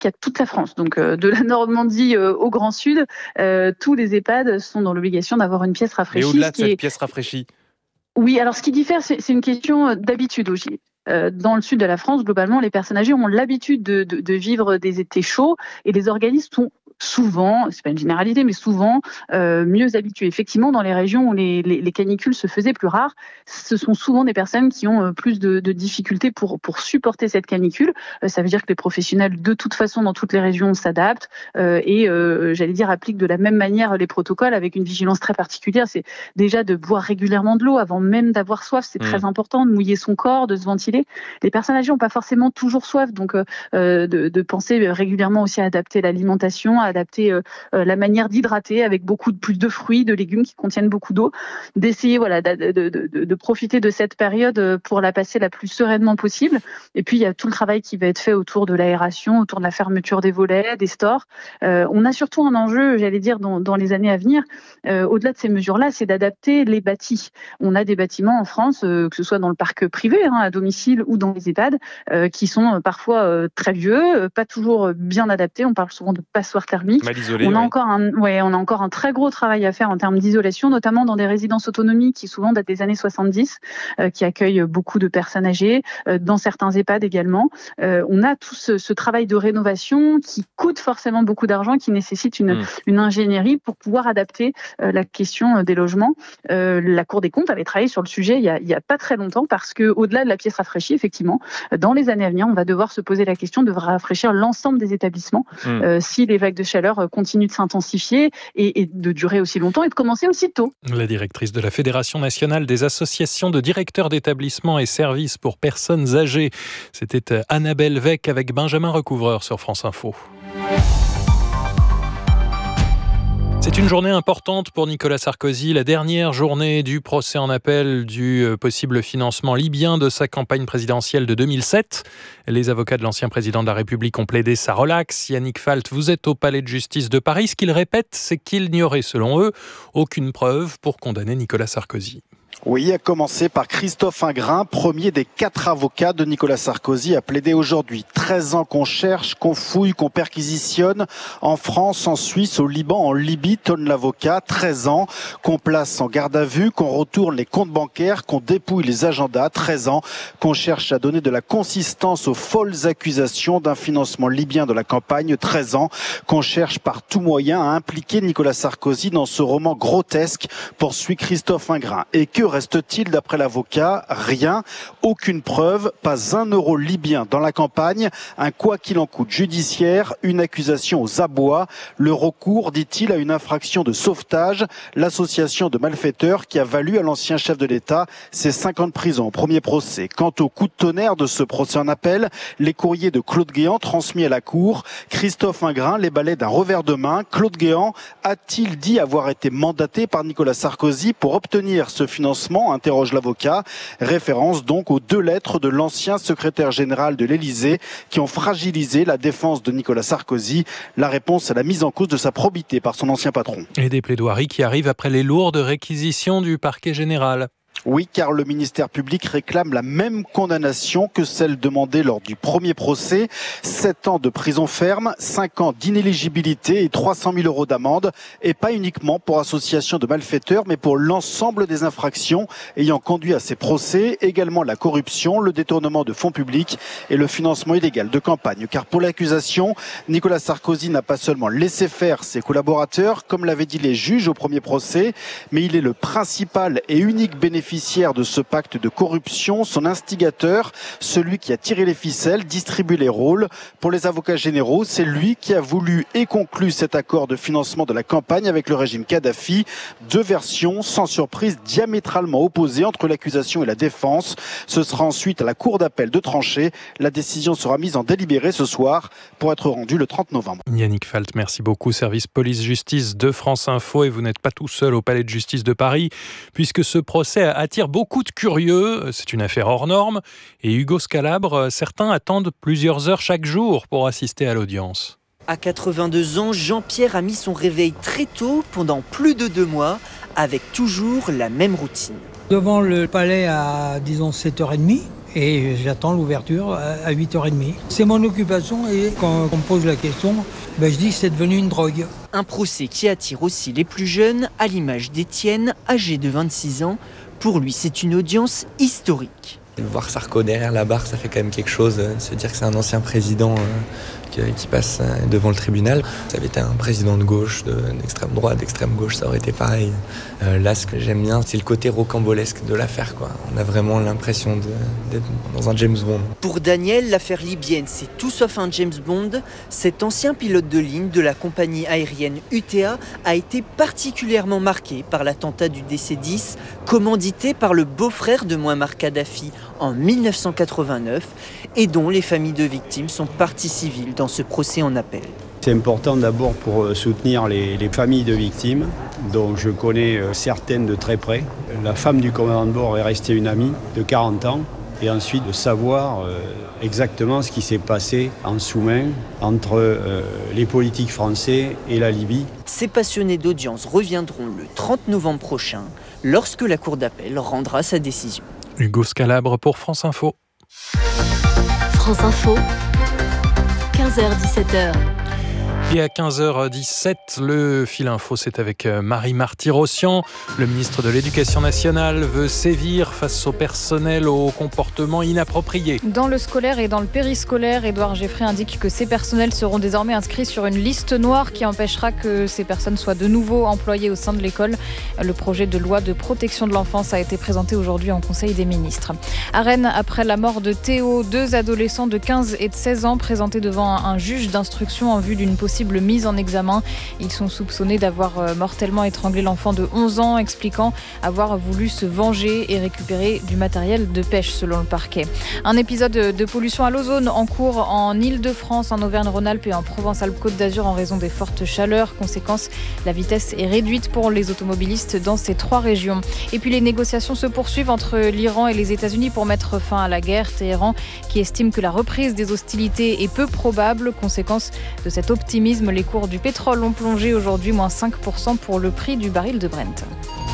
qui a toute la France. Donc de la Normandie au Grand Sud, tous les EHPAD sont dans l'obligation d'avoir une pièce rafraîchie. Et au-delà de cette pièce rafraîchie ? Oui, alors ce qui diffère, c'est une question d'habitude aussi. Dans le sud de la France, globalement, les personnes âgées ont l'habitude de vivre des étés chauds et les organismes sont souvent, c'est pas une généralité, mais souvent mieux habitués. Effectivement, dans les régions où les canicules se faisaient plus rares, ce sont souvent des personnes qui ont plus de difficultés pour supporter cette canicule. Ça veut dire que les professionnels, de toute façon, dans toutes les régions, s'adaptent et, j'allais dire, appliquent de la même manière les protocoles avec une vigilance très particulière. C'est déjà de boire régulièrement de l'eau avant même d'avoir soif. C'est très important de mouiller son corps, de se ventiler. Les personnes âgées n'ont pas forcément toujours soif, donc de penser régulièrement aussi à adapter l'alimentation, à adapter la manière d'hydrater avec beaucoup plus de fruits, de légumes qui contiennent beaucoup d'eau, d'essayer de profiter de cette période pour la passer la plus sereinement possible. Et puis il y a tout le travail qui va être fait autour de l'aération, autour de la fermeture des volets, des stores. On a surtout un enjeu, j'allais dire, dans les années à venir, au-delà de ces mesures-là, c'est d'adapter les bâtis. On a des bâtiments en France, que ce soit dans le parc privé, à domicile ou dans les EHPAD, qui sont parfois très vieux, pas toujours bien adaptés. On parle souvent de passoires thermiques. Mal isolés, on a encore un très gros travail à faire en termes d'isolation, notamment dans des résidences autonomie qui souvent datent des années 70, qui accueillent beaucoup de personnes âgées, dans certains EHPAD également. On a tout ce travail de rénovation qui coûte forcément beaucoup d'argent, qui nécessite une ingénierie pour pouvoir adapter la question des logements. La Cour des comptes avait travaillé sur le sujet il y a pas très longtemps parce que au-delà de la pièce rafraîchie, effectivement, dans les années à venir, on va devoir se poser la question de rafraîchir l'ensemble des établissements si les vagues de chaleur continuent de s'intensifier et de durer aussi longtemps et de commencer aussi tôt. La directrice de la Fédération nationale des associations de directeurs d'établissements et services pour personnes âgées, c'était Annabelle Vec avec Benjamin Recouvreur sur France Info. C'est une journée importante pour Nicolas Sarkozy, la dernière journée du procès en appel du possible financement libyen de sa campagne présidentielle de 2007. Les avocats de l'ancien président de la République ont plaidé sa relaxe. Yannick Falt, vous êtes au palais de justice de Paris. Ce qu'ils répètent, c'est qu'il n'y aurait, selon eux, aucune preuve pour condamner Nicolas Sarkozy. Oui, à commencer par Christophe Ingrin, premier des 4 avocats de Nicolas Sarkozy, a plaidé aujourd'hui. 13 ans qu'on cherche, qu'on fouille, qu'on perquisitionne. En France, en Suisse, au Liban, en Libye, tonne l'avocat. 13 ans qu'on place en garde à vue, qu'on retourne les comptes bancaires, qu'on dépouille les agendas. 13 ans qu'on cherche à donner de la consistance aux folles accusations d'un financement libyen de la campagne. 13 ans qu'on cherche par tout moyen à impliquer Nicolas Sarkozy dans ce roman grotesque, poursuit Christophe Ingrin. Et que reste-t-il d'après l'avocat ? Rien, aucune preuve, pas un euro libyen dans la campagne, un quoi qu'il en coûte judiciaire, une accusation aux abois, le recours, dit-il, à une infraction de sauvetage, l'association de malfaiteurs qui a valu à l'ancien chef de l'État ses 5 ans de prison au premier procès. Quant au coup de tonnerre de ce procès en appel, les courriers de Claude Guéant transmis à la Cour, Christophe Ingrin les balaie d'un revers de main. Claude Guéant a-t-il dit avoir été mandaté par Nicolas Sarkozy pour obtenir ce financement ? Interroge l'avocat. Référence donc aux 2 lettres de l'ancien secrétaire général de l'Élysée qui ont fragilisé la défense de Nicolas Sarkozy. La réponse à la mise en cause de sa probité par son ancien patron. Et des plaidoiries qui arrivent après les lourdes réquisitions du parquet général. Oui, car le ministère public réclame la même condamnation que celle demandée lors du premier procès. 7 ans de prison ferme, 5 ans d'inéligibilité et 300 000 euros d'amende. Et pas uniquement pour association de malfaiteurs, mais pour l'ensemble des infractions ayant conduit à ces procès. Également la corruption, le détournement de fonds publics et le financement illégal de campagne. Car pour l'accusation, Nicolas Sarkozy n'a pas seulement laissé faire ses collaborateurs, comme l'avaient dit les juges au premier procès, mais il est le principal et unique bénéficiaire de ce pacte de corruption, son instigateur, celui qui a tiré les ficelles, distribué les rôles. Pour les avocats généraux, c'est lui qui a voulu et conclu cet accord de financement de la campagne avec le régime Kadhafi. 2 versions, sans surprise, diamétralement opposées entre l'accusation et la défense. Ce sera ensuite à la Cour d'appel de trancher. La décision sera mise en délibéré ce soir pour être rendue le 30 novembre. Yannick Falt, merci beaucoup. Service police-justice de France Info. Et vous n'êtes pas tout seul au palais de justice de Paris, puisque ce procès attire beaucoup de curieux. C'est une affaire hors norme. Et Hugo Scalabre, certains attendent plusieurs heures chaque jour pour assister à l'audience. À 82 ans, Jean-Pierre a mis son réveil très tôt pendant plus de 2 mois, avec toujours la même routine. Devant le palais à, disons, 7h30. et j'attends l'ouverture à 8h30. C'est mon occupation et quand on me pose la question, je dis que c'est devenu une drogue. Un procès qui attire aussi les plus jeunes, à l'image d'Étienne, âgé de 26 ans. Pour lui, c'est une audience historique. Voir Sarko derrière la barre, ça fait quand même quelque chose, de se dire que c'est un ancien président qui passe devant le tribunal. Ça avait été un président de gauche, d'extrême droite, d'extrême gauche, ça aurait été pareil. Là, ce que j'aime bien, c'est le côté rocambolesque de l'affaire, quoi. On a vraiment l'impression d'être dans un James Bond. Pour Daniel, l'affaire libyenne, c'est tout sauf un James Bond. Cet ancien pilote de ligne de la compagnie aérienne UTA a été particulièrement marqué par l'attentat du DC-10, commandité par le beau-frère de Mouammar Kadhafi en 1989 et dont les familles de victimes sont partie civile dans ce procès en appel. C'est important d'abord pour soutenir les familles de victimes, dont je connais certaines de très près. La femme du commandant de bord est restée une amie de 40 ans. Et ensuite de savoir exactement ce qui s'est passé en sous-main entre les politiques français et la Libye. Ces passionnés d'audience reviendront le 30 novembre prochain, lorsque la Cour d'appel rendra sa décision. Hugo Scalabre pour France Info. France Info, 15h-17h. Et à 15h17, le fil info, c'est avec Marie Marty-Rossian. Le ministre de l'Éducation nationale veut sévir face au personnel au comportement inapproprié. Dans le scolaire et dans le périscolaire, Édouard Geffray indique que ces personnels seront désormais inscrits sur une liste noire qui empêchera que ces personnes soient de nouveau employées au sein de l'école. Le projet de loi de protection de l'enfance a été présenté aujourd'hui en Conseil des ministres. À Rennes, après la mort de Théo, 2 adolescents de 15 et de 16 ans présentés devant un juge d'instruction en vue d'une possible mise en examen. Ils sont soupçonnés d'avoir mortellement étranglé l'enfant de 11 ans, expliquant avoir voulu se venger et récupérer du matériel de pêche, selon le parquet. Un épisode de pollution à l'ozone en cours en Île-de-France, en Auvergne-Rhône-Alpes et en Provence-Alpes-Côte d'Azur en raison des fortes chaleurs. Conséquence, la vitesse est réduite pour les automobilistes dans ces 3 régions. Et puis les négociations se poursuivent entre l'Iran et les États-Unis pour mettre fin à la guerre. Téhéran qui estime que la reprise des hostilités est peu probable. Conséquence de cet optimisme, les cours du pétrole ont plongé aujourd'hui, moins 5% pour le prix du baril de Brent.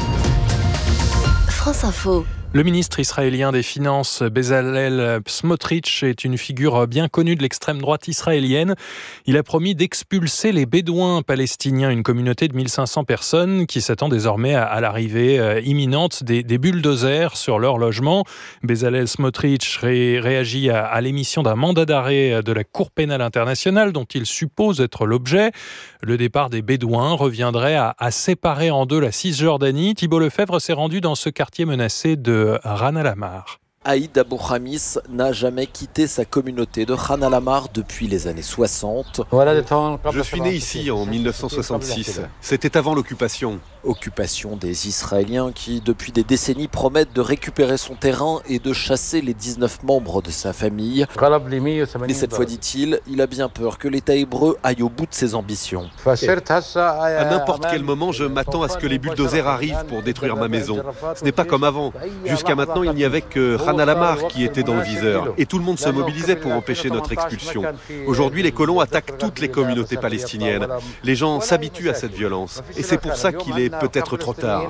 France Info. Le ministre israélien des Finances, Bezalel Smotrich, est une figure bien connue de l'extrême droite israélienne. Il a promis d'expulser les Bédouins palestiniens, une communauté de 1500 personnes qui s'attend désormais à l'arrivée imminente des bulldozers sur leur logement. Bezalel Smotrich réagit à l'émission d'un mandat d'arrêt de la Cour pénale internationale dont il suppose être l'objet. Le départ des Bédouins reviendrait à séparer en deux la Cisjordanie. Thibault Lefebvre s'est rendu dans ce quartier menacé de Ran al-Amar. Aïd Abou Khamis n'a jamais quitté sa communauté de Ran al-Amar depuis les années 60. Je suis né ici en 1966. C'était avant l'occupation. Occupation des Israéliens qui, depuis des décennies, promettent de récupérer son terrain et de chasser les 19 membres de sa famille. Mais cette fois, dit-il, il a bien peur que l'État hébreu aille au bout de ses ambitions. À n'importe quel moment, je m'attends à ce que les bulldozers arrivent pour détruire ma maison. Ce n'est pas comme avant. Jusqu'à maintenant, il n'y avait que Ran al-Amar qui était dans le viseur. Et tout le monde se mobilisait pour empêcher notre expulsion. Aujourd'hui, les colons attaquent toutes les communautés palestiniennes. Les gens s'habituent à cette violence. Et c'est pour ça qu'il est peut-être trop tard.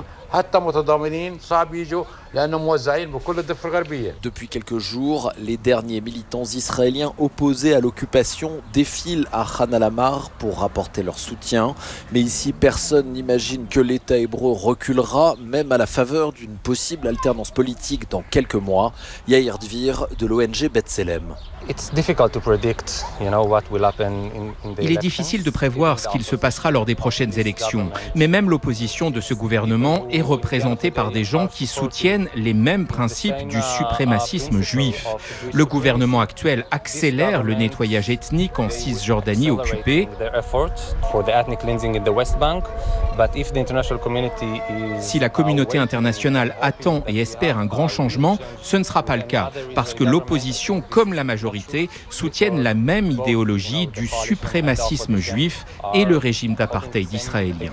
Depuis quelques jours, les derniers militants israéliens opposés à l'occupation défilent à Ran al-Amar pour rapporter leur soutien. Mais ici, personne n'imagine que l'État hébreu reculera, même à la faveur d'une possible alternance politique dans quelques mois. Yair Dvir de l'ONG B'Tselem. Il est difficile de prévoir ce qu'il se passera lors des prochaines élections. Mais même l'opposition de ce gouvernement est représentée par des gens qui soutiennent les mêmes principes du suprémacisme juif. Le gouvernement actuel accélère le nettoyage ethnique en Cisjordanie occupée. Si la communauté internationale attend et espère un grand changement, ce ne sera pas le cas, parce que l'opposition, comme la majorité, soutiennent la même idéologie du suprémacisme juif et le régime d'apartheid israélien.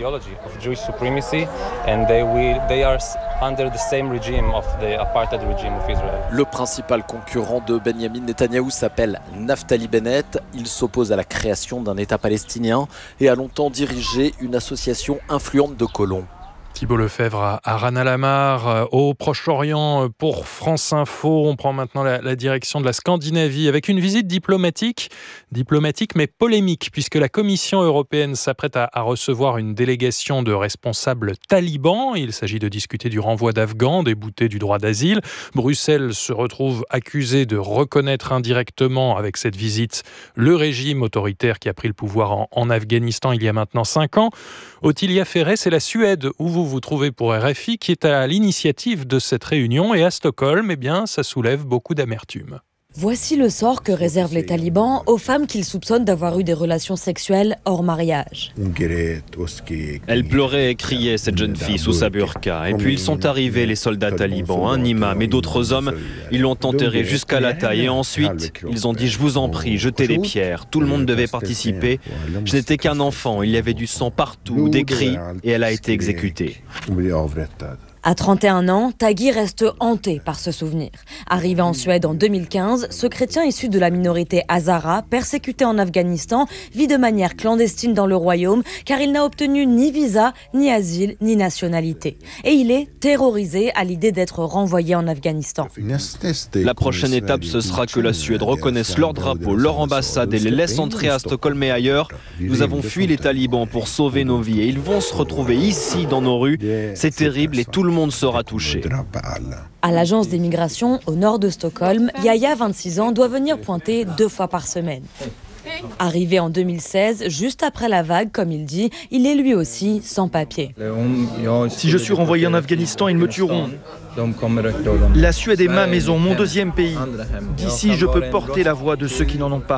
Le principal concurrent de Benjamin Netanyahou s'appelle Naftali Bennett. Il s'oppose à la création d'un État palestinien et a longtemps dirigé une association influente de colons. Thibault Lefebvre à Rana Lamar, au Proche-Orient pour France Info. On prend maintenant la direction de la Scandinavie avec une visite diplomatique mais polémique, puisque la Commission européenne s'apprête à recevoir une délégation de responsables talibans. Il s'agit de discuter du renvoi d'Afghans déboutés du droit d'asile. Bruxelles se retrouve accusée de reconnaître indirectement avec cette visite le régime autoritaire qui a pris le pouvoir en Afghanistan il y a maintenant 5 ans. Ottilia Ferré, c'est la Suède où vous trouvez pour RFI, qui est à l'initiative de cette réunion. Et à Stockholm, ça soulève beaucoup d'amertume. Voici le sort que réservent les talibans aux femmes qu'ils soupçonnent d'avoir eu des relations sexuelles hors mariage. Elle pleurait et criait, cette jeune fille, sous sa burqa. Et puis ils sont arrivés, les soldats talibans, un imam et d'autres hommes. Ils l'ont enterré jusqu'à la taille. Et ensuite, ils ont dit, je vous en prie, jetez les pierres. Tout le monde devait participer. Je n'étais qu'un enfant, il y avait du sang partout, des cris, et elle a été exécutée. À 31 ans, Taghi reste hanté par ce souvenir. Arrivé en Suède en 2015, ce chrétien issu de la minorité Hazara, persécuté en Afghanistan, vit de manière clandestine dans le royaume car il n'a obtenu ni visa, ni asile, ni nationalité. Et il est terrorisé à l'idée d'être renvoyé en Afghanistan. La prochaine étape, ce sera que la Suède reconnaisse leur drapeau, leur ambassade et les laisse entrer à Stockholm et ailleurs. Nous avons fui les talibans pour sauver nos vies et ils vont se retrouver ici dans nos rues. C'est terrible et tout le monde sera touché. À l'agence des migrations au nord de Stockholm, Yaya, 26 ans, doit venir pointer 2 fois par semaine. Arrivé en 2016, juste après la vague, comme il dit, il est lui aussi sans papier. Si je suis renvoyé en Afghanistan, ils me tueront. La Suède est ma maison, mon deuxième pays. D'ici, je peux porter la voix de ceux qui n'en ont pas.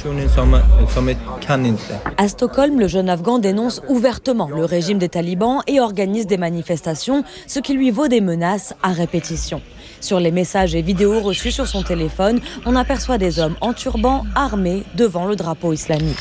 À Stockholm, le jeune Afghan dénonce ouvertement le régime des talibans et organise des manifestations, ce qui lui vaut des menaces à répétition. Sur les messages et vidéos reçus sur son téléphone, on aperçoit des hommes en turban armés devant le drapeau islamique.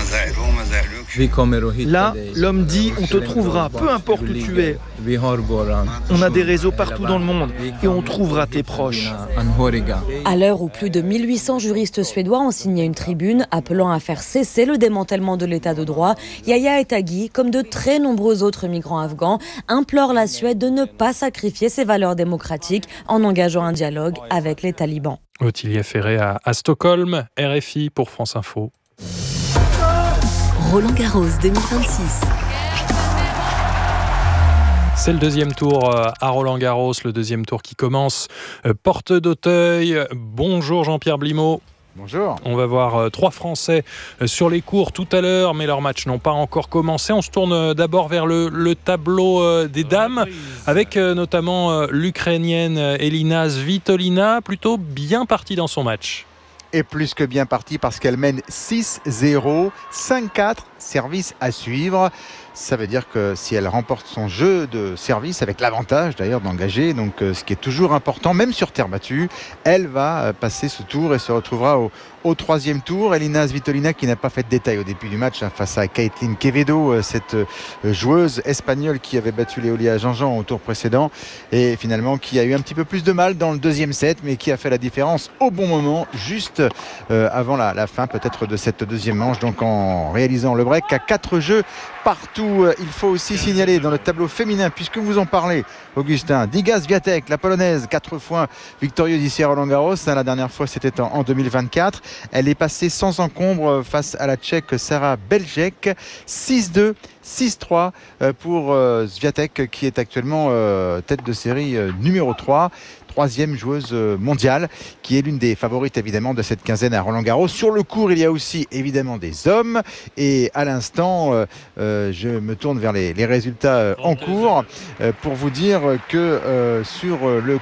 Là, l'homme dit « on te trouvera, peu importe où tu es ». On a des réseaux partout dans le monde et on trouvera tes proches. À l'heure où plus de 1800 juristes suédois ont signé une tribune appelant à faire cesser le démantèlement de l'état de droit, Yaya et Taghi, comme de très nombreux autres migrants afghans, implorent la Suède de ne pas sacrifier ses valeurs démocratiques en engageant un dialogue avec les talibans. Ottilia Ferré à Stockholm, RFI pour France Info. Roland Garros 2026. C'est le deuxième tour à Roland Garros, le deuxième tour qui commence. Porte d'Auteuil. Bonjour Jean-Pierre Blimaud. Bonjour. On va voir 3 Français sur les cours tout à l'heure, mais leurs matchs n'ont pas encore commencé. On se tourne d'abord vers le tableau des dames, avec notamment l'Ukrainienne Elina Svitolina, plutôt bien partie dans son match. Et plus que bien partie parce qu'elle mène 6-0, 5-4, service à suivre. Ça veut dire que si elle remporte son jeu de service, avec l'avantage d'ailleurs d'engager, donc ce qui est toujours important, même sur terre battue, elle va passer ce tour et se retrouvera au 3e tour. Elina Svitolina qui n'a pas fait de détail au début du match face à Caitlin Quevedo, cette joueuse espagnole qui avait battu Léolia Jean-Jean au tour précédent et finalement qui a eu un petit peu plus de mal dans le 2e set, mais qui a fait la différence au bon moment, juste avant la fin peut-être de cette 2e manche, donc en réalisant le break à 4 jeux partout. Il faut aussi signaler dans le tableau féminin, puisque vous en parlez, Augustin, Iga Swiatek, la polonaise, 4 fois victorieuse ici à Roland Garros. La dernière fois, c'était en 2024. Elle est passée sans encombre face à la Tchèque Sarah Beljek. 6-2, 6-3 pour Swiatek, qui est actuellement tête de série numéro 3. 3e joueuse mondiale, qui est l'une des favorites évidemment de cette quinzaine à Roland Garros. Sur le court, il y a aussi évidemment des hommes, et à l'instant je me tourne vers les résultats en cours pour vous dire que sur le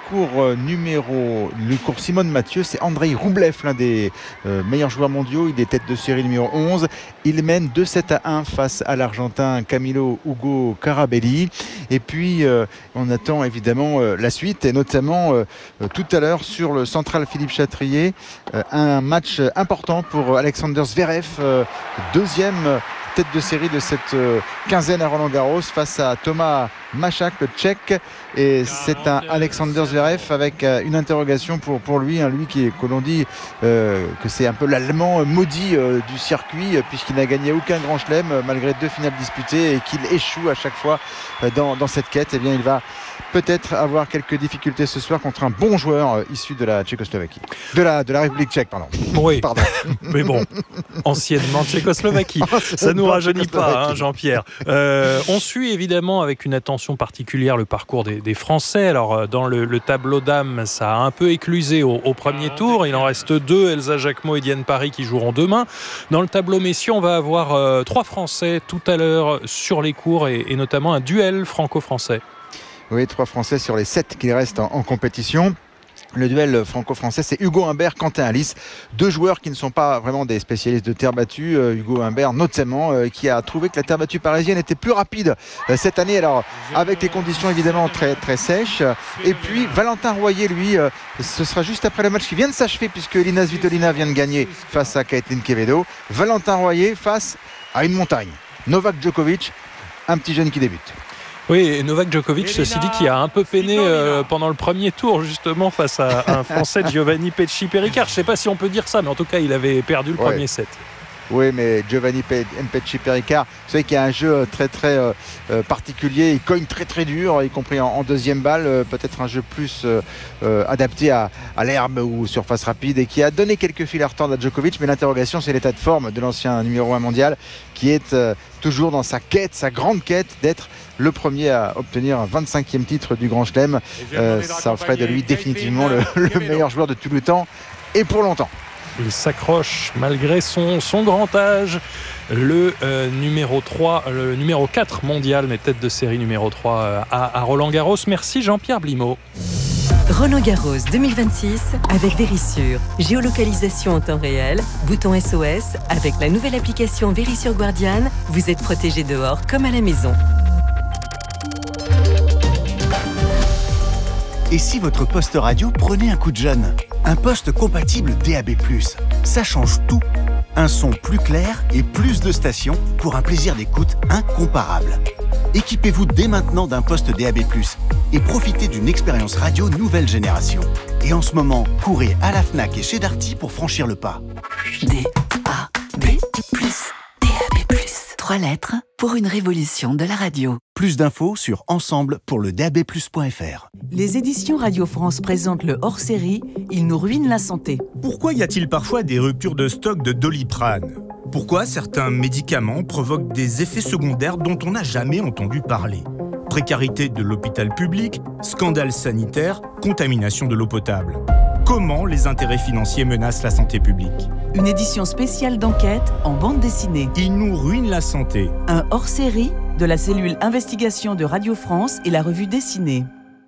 cours Simone Mathieu, c'est Andrei Roublev, l'un des meilleurs joueurs mondiaux. Il est tête de série numéro 11. Il mène 2-7-1 face à l'Argentin Camilo Hugo Carabelli. Et puis on attend évidemment la suite, et notamment tout à l'heure sur le central Philippe Chatrier, un match important pour Alexander Zverev, 2e tête de série de cette quinzaine à Roland Garros face à Thomas Machak, le Tchèque. Et c'est un Alexander Zverev avec une interrogation pour lui, lui que l'on dit que c'est un peu l'Allemand maudit du circuit, puisqu'il n'a gagné aucun grand chelem malgré 2 finales disputées et qu'il échoue à chaque fois dans cette quête. Eh bien, il va peut-être avoir quelques difficultés ce soir contre un bon joueur issu de la Tchécoslovaquie. De la République tchèque, pardon. Oui, pardon. Mais bon, anciennement Tchécoslovaquie. Ça ne nous rajeunit pas, Jean-Pierre. On suit évidemment avec une attention particulière le parcours des Français. Alors, dans le tableau dames, ça a un peu éclusé au premier tour. Il en reste 2, Elsa Jacquemot et Diane Parry, qui joueront demain. Dans le tableau messieurs, on va avoir 3 Français tout à l'heure sur les cours et notamment un duel franco-français. Oui, 3 Français sur les 7 qui restent en compétition. Le duel franco-français, c'est Hugo Humbert, Quentin Alice. 2 joueurs qui ne sont pas vraiment des spécialistes de terre battue. Hugo Humbert, notamment, qui a trouvé que la terre battue parisienne était plus rapide cette année. Alors, avec les conditions évidemment très, très sèches. Et puis, Valentin Royer, lui, ce sera juste après le match qui vient de s'achever, puisque Elina Svitolina vient de gagner face à Caitlin Quevedo. Valentin Royer face à une montagne. Novak Djokovic, un petit jeune qui débute. Oui, et Novak Djokovic, ceci dit, qui a un peu peiné pendant le premier tour, justement, face à un Français, Giovanni Pesci-Pericard. Je ne sais pas si on peut dire ça, mais en tout cas, il avait perdu le premier set. Oui, mais Giovanni Pesci-Pericard, vous savez qu'il y a un jeu très très particulier. Il cogne très très dur, y compris en deuxième balle. Peut-être un jeu plus adapté à l'herbe ou surface rapide, et qui a donné quelques fils à retordre à Djokovic. Mais l'interrogation, c'est l'état de forme de l'ancien numéro 1 mondial, qui est toujours dans sa grande quête d'être le premier à obtenir un 25e titre du Grand Chelem. Ça ferait de lui définitivement le meilleur joueur de tout le temps, et pour longtemps. Il s'accroche malgré son grand âge. Le numéro 4 mondial, mais tête de série numéro 3 à Roland-Garros. Merci Jean-Pierre Blimaud. Roland-Garros 2026 avec Verisure. Géolocalisation en temps réel, bouton SOS. Avec la nouvelle application Verisure Guardian, vous êtes protégé dehors comme à la maison. Et si votre poste radio prenait un coup de jeune ? Un poste compatible DAB+. Ça change tout. Un son plus clair et plus de stations pour un plaisir d'écoute incomparable. Équipez-vous dès maintenant d'un poste DAB+, et profitez d'une expérience radio nouvelle génération. Et en ce moment, courez à la Fnac et chez Darty pour franchir le pas. DAB+. 3 lettres pour une révolution de la radio. Plus d'infos sur ensemble pour le DAB+.fr. Les éditions Radio France présentent le hors-série « Il nous ruine la santé ». Pourquoi y a-t-il parfois des ruptures de stock de Doliprane ? Pourquoi certains médicaments provoquent des effets secondaires dont on n'a jamais entendu parler ? Précarité de l'hôpital public, scandale sanitaire, contamination de l'eau potable. Comment les intérêts financiers menacent la santé publique ? Une édition spéciale d'enquête en bande dessinée. Il nous ruine la santé. Un hors-série de la cellule investigation de Radio France et la revue dessinée.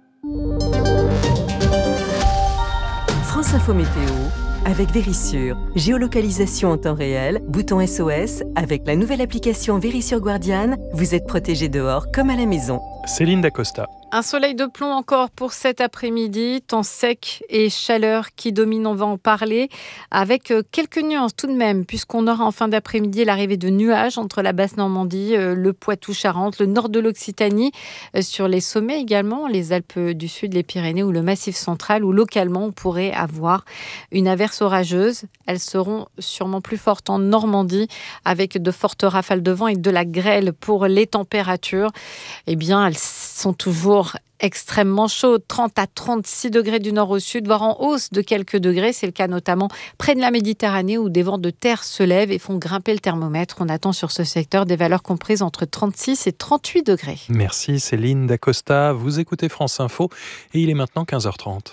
France Info Météo avec Verisure. Géolocalisation en temps réel, bouton SOS. Avec la nouvelle application Verisure Guardian, vous êtes protégé dehors comme à la maison. Céline Dacosta. Un soleil de plomb encore pour cet après-midi, temps sec et chaleur qui domine, on va en parler, avec quelques nuances tout de même, puisqu'on aura en fin d'après-midi l'arrivée de nuages entre la Basse-Normandie, le Poitou-Charentes, le nord de l'Occitanie, sur les sommets également, les Alpes du Sud, les Pyrénées ou le Massif central, où localement on pourrait avoir une averse orageuse. Elles seront sûrement plus fortes en Normandie, avec de fortes rafales de vent et de la grêle. Pour les températures, eh bien, elles sont toujours extrêmement chaudes, 30 à 36 degrés du nord au sud, voire en hausse de quelques degrés. C'est le cas notamment près de la Méditerranée où des vents de terre se lèvent et font grimper le thermomètre. On attend sur ce secteur des valeurs comprises entre 36 et 38 degrés. Merci Céline Dacosta. Vous écoutez France Info et il est maintenant 15h30.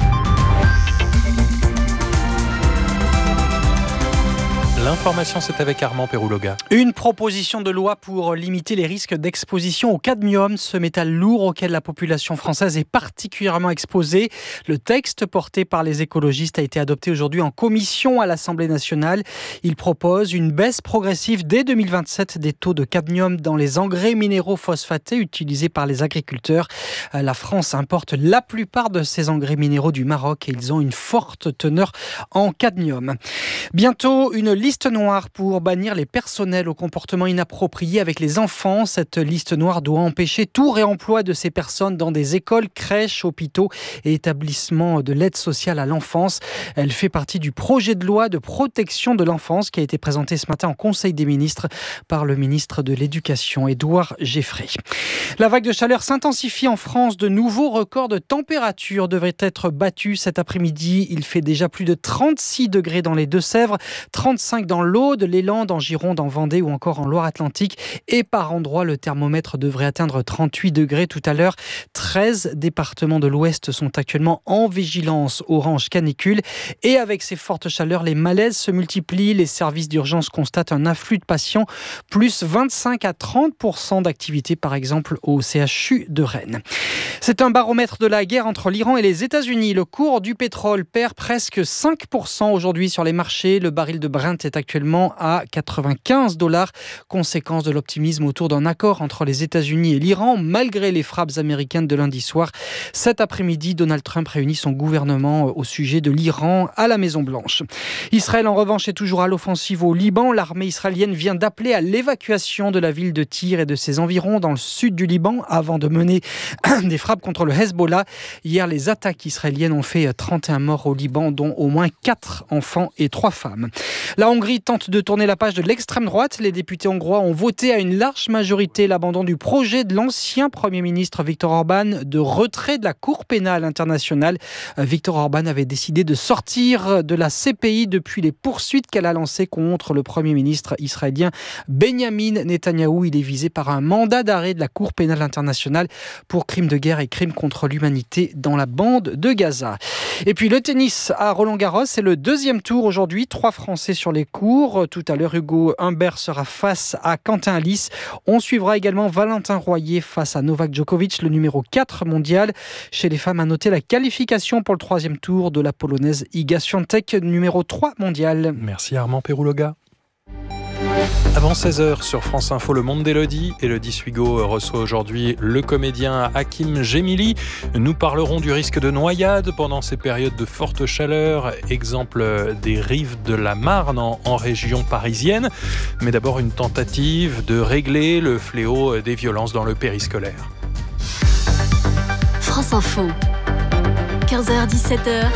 L'information, c'est avec Armand Perouloga. Une proposition de loi pour limiter les risques d'exposition au cadmium, ce métal lourd auquel la population française est particulièrement exposée. Le texte porté par les écologistes a été adopté aujourd'hui en commission à l'Assemblée nationale. Il propose une baisse progressive dès 2027 des taux de cadmium dans les engrais minéraux phosphatés utilisés par les agriculteurs. La France importe la plupart de ces engrais minéraux du Maroc et ils ont une forte teneur en cadmium. Bientôt, une liste liste noire pour bannir les personnels au comportement inapproprié avec les enfants. Cette liste noire doit empêcher tout réemploi de ces personnes dans des écoles, crèches, hôpitaux et établissements de l'aide sociale à l'enfance. Elle fait partie du projet de loi de protection de l'enfance qui a été présenté ce matin en Conseil des ministres par le ministre de l'Éducation, Édouard Geffray. La vague de chaleur s'intensifie en France. De nouveaux records de température devraient être battus cet après-midi. Il fait déjà plus de 36 degrés dans les Deux-Sèvres, 35 dans l'Aude, les Landes, en Gironde, en Vendée ou encore en Loire-Atlantique. Et par endroits, le thermomètre devrait atteindre 38 degrés tout à l'heure. 13 départements de l'Ouest sont actuellement en vigilance orange canicule. Et avec ces fortes chaleurs, les malaises se multiplient. Les services d'urgence constatent un afflux de patients, plus 25 à 30% d'activité, par exemple au CHU de Rennes. C'est un baromètre de la guerre entre l'Iran et les États-Unis. Le cours du pétrole perd presque 5% aujourd'hui sur les marchés. Le baril de Brent est actuellement à $95, conséquence de l'optimisme autour d'un accord entre les États-Unis et l'Iran, malgré les frappes américaines de lundi soir. Cet après-midi, Donald Trump réunit son gouvernement au sujet de l'Iran à la Maison-Blanche. Israël, en revanche, est toujours à l'offensive au Liban. L'armée israélienne vient d'appeler à l'évacuation de la ville de Tyr et de ses environs dans le sud du Liban avant de mener des frappes contre le Hezbollah. Hier, les attaques israéliennes ont fait 31 morts au Liban, dont au moins 4 enfants et 3 femmes. La Hongrie tente de tourner la page de l'extrême droite. Les députés hongrois ont voté à une large majorité l'abandon du projet de l'ancien Premier ministre Viktor Orban de retrait de la Cour pénale internationale. Viktor Orban avait décidé de sortir de la CPI depuis les poursuites qu'elle a lancées contre le Premier ministre israélien Benyamin Netanyahou. Il est visé par un mandat d'arrêt de la Cour pénale internationale pour crimes de guerre et crimes contre l'humanité dans la bande de Gaza. Et puis le tennis à Roland-Garros, c'est le deuxième tour aujourd'hui. 3 Français sur les cours. Tout à l'heure, Hugo Humbert sera face à Quentin Halys. On suivra également Valentin Royer face à Novak Djokovic, le numéro 4 mondial. Chez les femmes, à noter la qualification pour le 3e tour de la Polonaise Iga Świątek, numéro 3 mondial. Merci Armand Pérouloga. Avant 16h sur France Info, le monde d'Élodie. Élodie Suigo reçoit aujourd'hui le comédien Hakim Gemili. Nous parlerons du risque de noyade pendant ces périodes de forte chaleur, exemple des rives de la Marne en région parisienne. Mais d'abord une tentative de régler le fléau des violences dans le périscolaire. France Info, 15h-17h,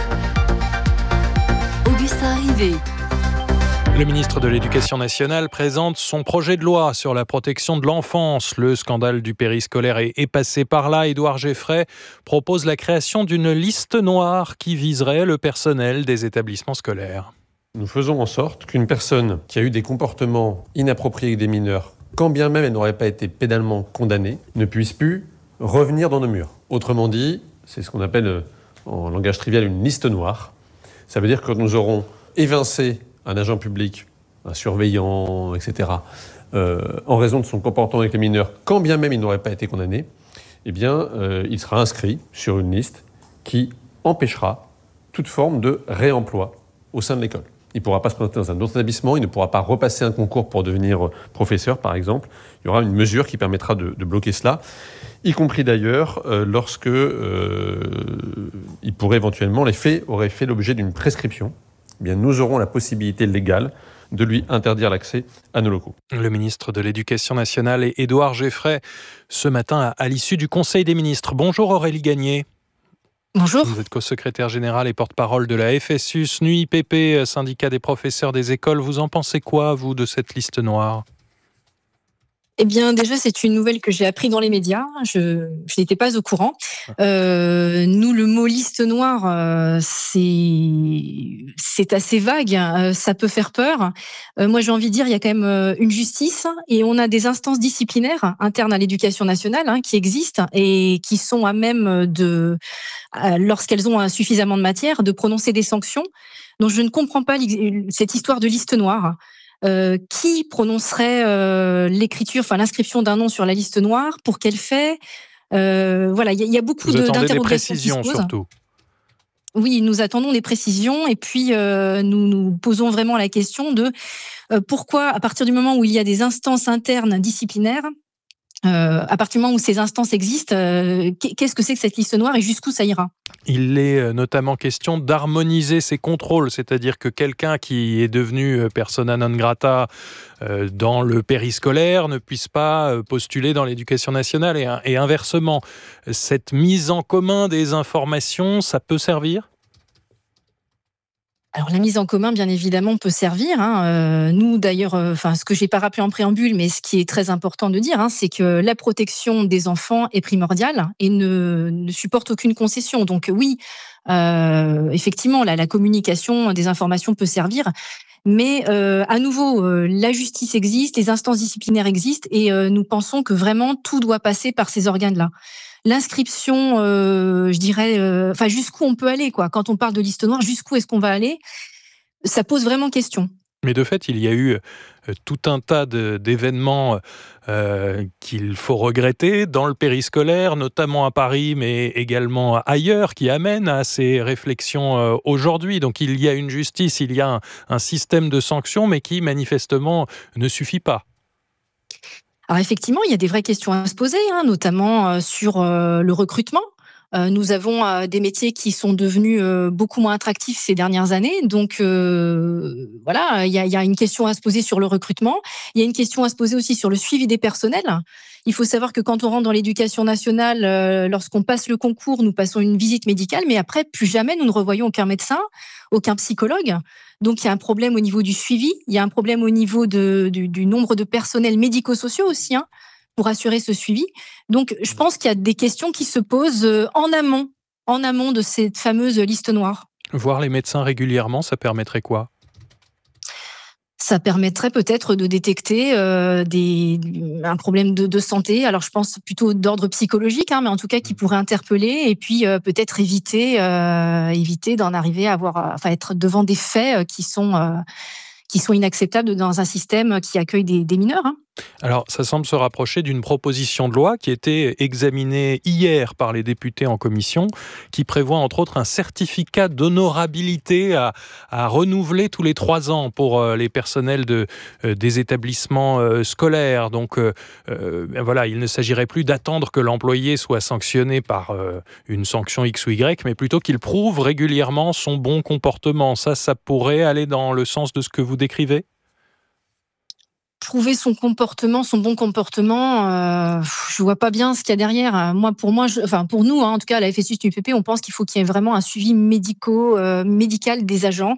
Augustin Rivet. Le ministre de l'Éducation nationale présente son projet de loi sur la protection de l'enfance. Le scandale du périscolaire est passé par là. Édouard Geffray propose la création d'une liste noire qui viserait le personnel des établissements scolaires. Nous faisons en sorte qu'une personne qui a eu des comportements inappropriés avec des mineurs, quand bien même elle n'aurait pas été pénalement condamnée, ne puisse plus revenir dans nos murs. Autrement dit, c'est ce qu'on appelle en langage trivial une liste noire. Ça veut dire que nous aurons évincé un agent public, un surveillant, etc., en raison de son comportement avec les mineurs, quand bien même il n'aurait pas été condamné, eh bien, il sera inscrit sur une liste qui empêchera toute forme de réemploi au sein de l'école. Il ne pourra pas se présenter dans un autre établissement, il ne pourra pas repasser un concours pour devenir professeur, par exemple. Il y aura une mesure qui permettra de bloquer cela, y compris d'ailleurs lorsque il pourrait éventuellement, les faits auraient fait l'objet d'une prescription. Eh bien, nous aurons la possibilité légale de lui interdire l'accès à nos locaux. Le ministre de l'Éducation nationale est Édouard Geffray, ce matin à l'issue du Conseil des ministres. Bonjour Aurélie Gagné. Bonjour. Vous êtes co-secrétaire générale et porte-parole de la FSU, SNUIPP, syndicat des professeurs des écoles. Vous en pensez quoi, vous, de cette liste noire ? Eh bien, déjà, c'est une nouvelle que j'ai appris dans les médias. Je n'étais pas au courant. Nous, le mot liste noire, c'est assez vague. Ça peut faire peur. Moi, j'ai envie de dire, il y a quand même une justice et on a des instances disciplinaires internes à l'éducation nationale qui existent et qui sont à même de, lorsqu'elles ont suffisamment de matière, de prononcer des sanctions. Donc, je ne comprends pas cette histoire de liste noire. Qui prononcerait l'inscription d'un nom sur la liste noire, pour quel fait voilà, il y a beaucoup d'interrogations. Vous attendez des précisions surtout. Oui, nous attendons des précisions et puis nous posons vraiment la question de pourquoi, à partir du moment où il y a des instances internes disciplinaires, À partir du moment où ces instances existent, qu'est-ce que c'est que cette liste noire et jusqu'où ça ira ? Il est notamment question d'harmoniser ces contrôles, c'est-à-dire que quelqu'un qui est devenu persona non grata dans le périscolaire ne puisse pas postuler dans l'éducation nationale et inversement. Cette mise en commun des informations, ça peut servir ? Alors la mise en commun, bien évidemment, peut servir. Nous, d'ailleurs, ce que j'ai pas rappelé en préambule, mais ce qui est très important de dire, c'est que la protection des enfants est primordiale et ne supporte aucune concession. Donc oui, effectivement, la communication des informations peut servir. Mais à nouveau, la justice existe, les instances disciplinaires existent et nous pensons que vraiment tout doit passer par ces organes-là. L'inscription, je dirais, jusqu'où on peut aller, quoi. Quand on parle de liste noire, jusqu'où est-ce qu'on va aller ? Ça pose vraiment question. Mais de fait, il y a eu tout un tas d'événements qu'il faut regretter dans le périscolaire, notamment à Paris, mais également ailleurs, qui amènent à ces réflexions aujourd'hui. Donc il y a une justice, il y a un système de sanctions, mais qui manifestement ne suffit pas. Alors effectivement, il y a des vraies questions à se poser, notamment sur le recrutement. Nous avons des métiers qui sont devenus beaucoup moins attractifs ces dernières années. Donc voilà, il y a une question à se poser sur le recrutement. Il y a une question à se poser aussi sur le suivi des personnels. Il faut savoir que quand on rentre dans l'éducation nationale, lorsqu'on passe le concours, nous passons une visite médicale, mais après, plus jamais nous ne revoyons aucun médecin, aucun psychologue. Donc il y a un problème au niveau du suivi, il y a un problème au niveau du nombre de personnels médico-sociaux aussi, pour assurer ce suivi. Donc je pense qu'il y a des questions qui se posent en amont de cette fameuse liste noire. Voir les médecins régulièrement, ça permettrait quoi ? Ça permettrait peut-être de détecter un problème de santé. Alors, je pense plutôt d'ordre psychologique, mais en tout cas qui pourrait interpeller et puis peut-être éviter d'en arriver à être devant des faits qui sont inacceptables dans un système qui accueille des mineurs. Alors, ça semble se rapprocher d'une proposition de loi qui était examinée hier par les députés en commission, qui prévoit entre autres un certificat d'honorabilité à renouveler tous les 3 ans pour les personnels des établissements scolaires. Donc, voilà, il ne s'agirait plus d'attendre que l'employé soit sanctionné par une sanction X ou Y, mais plutôt qu'il prouve régulièrement son bon comportement. Ça pourrait aller dans le sens de ce que vous décrivez ? Prouver son bon comportement, je vois pas bien ce qu'il y a derrière. Pour nous, en tout cas, à la FSU SNUIPP, on pense qu'il faut qu'il y ait vraiment un suivi médical des agents.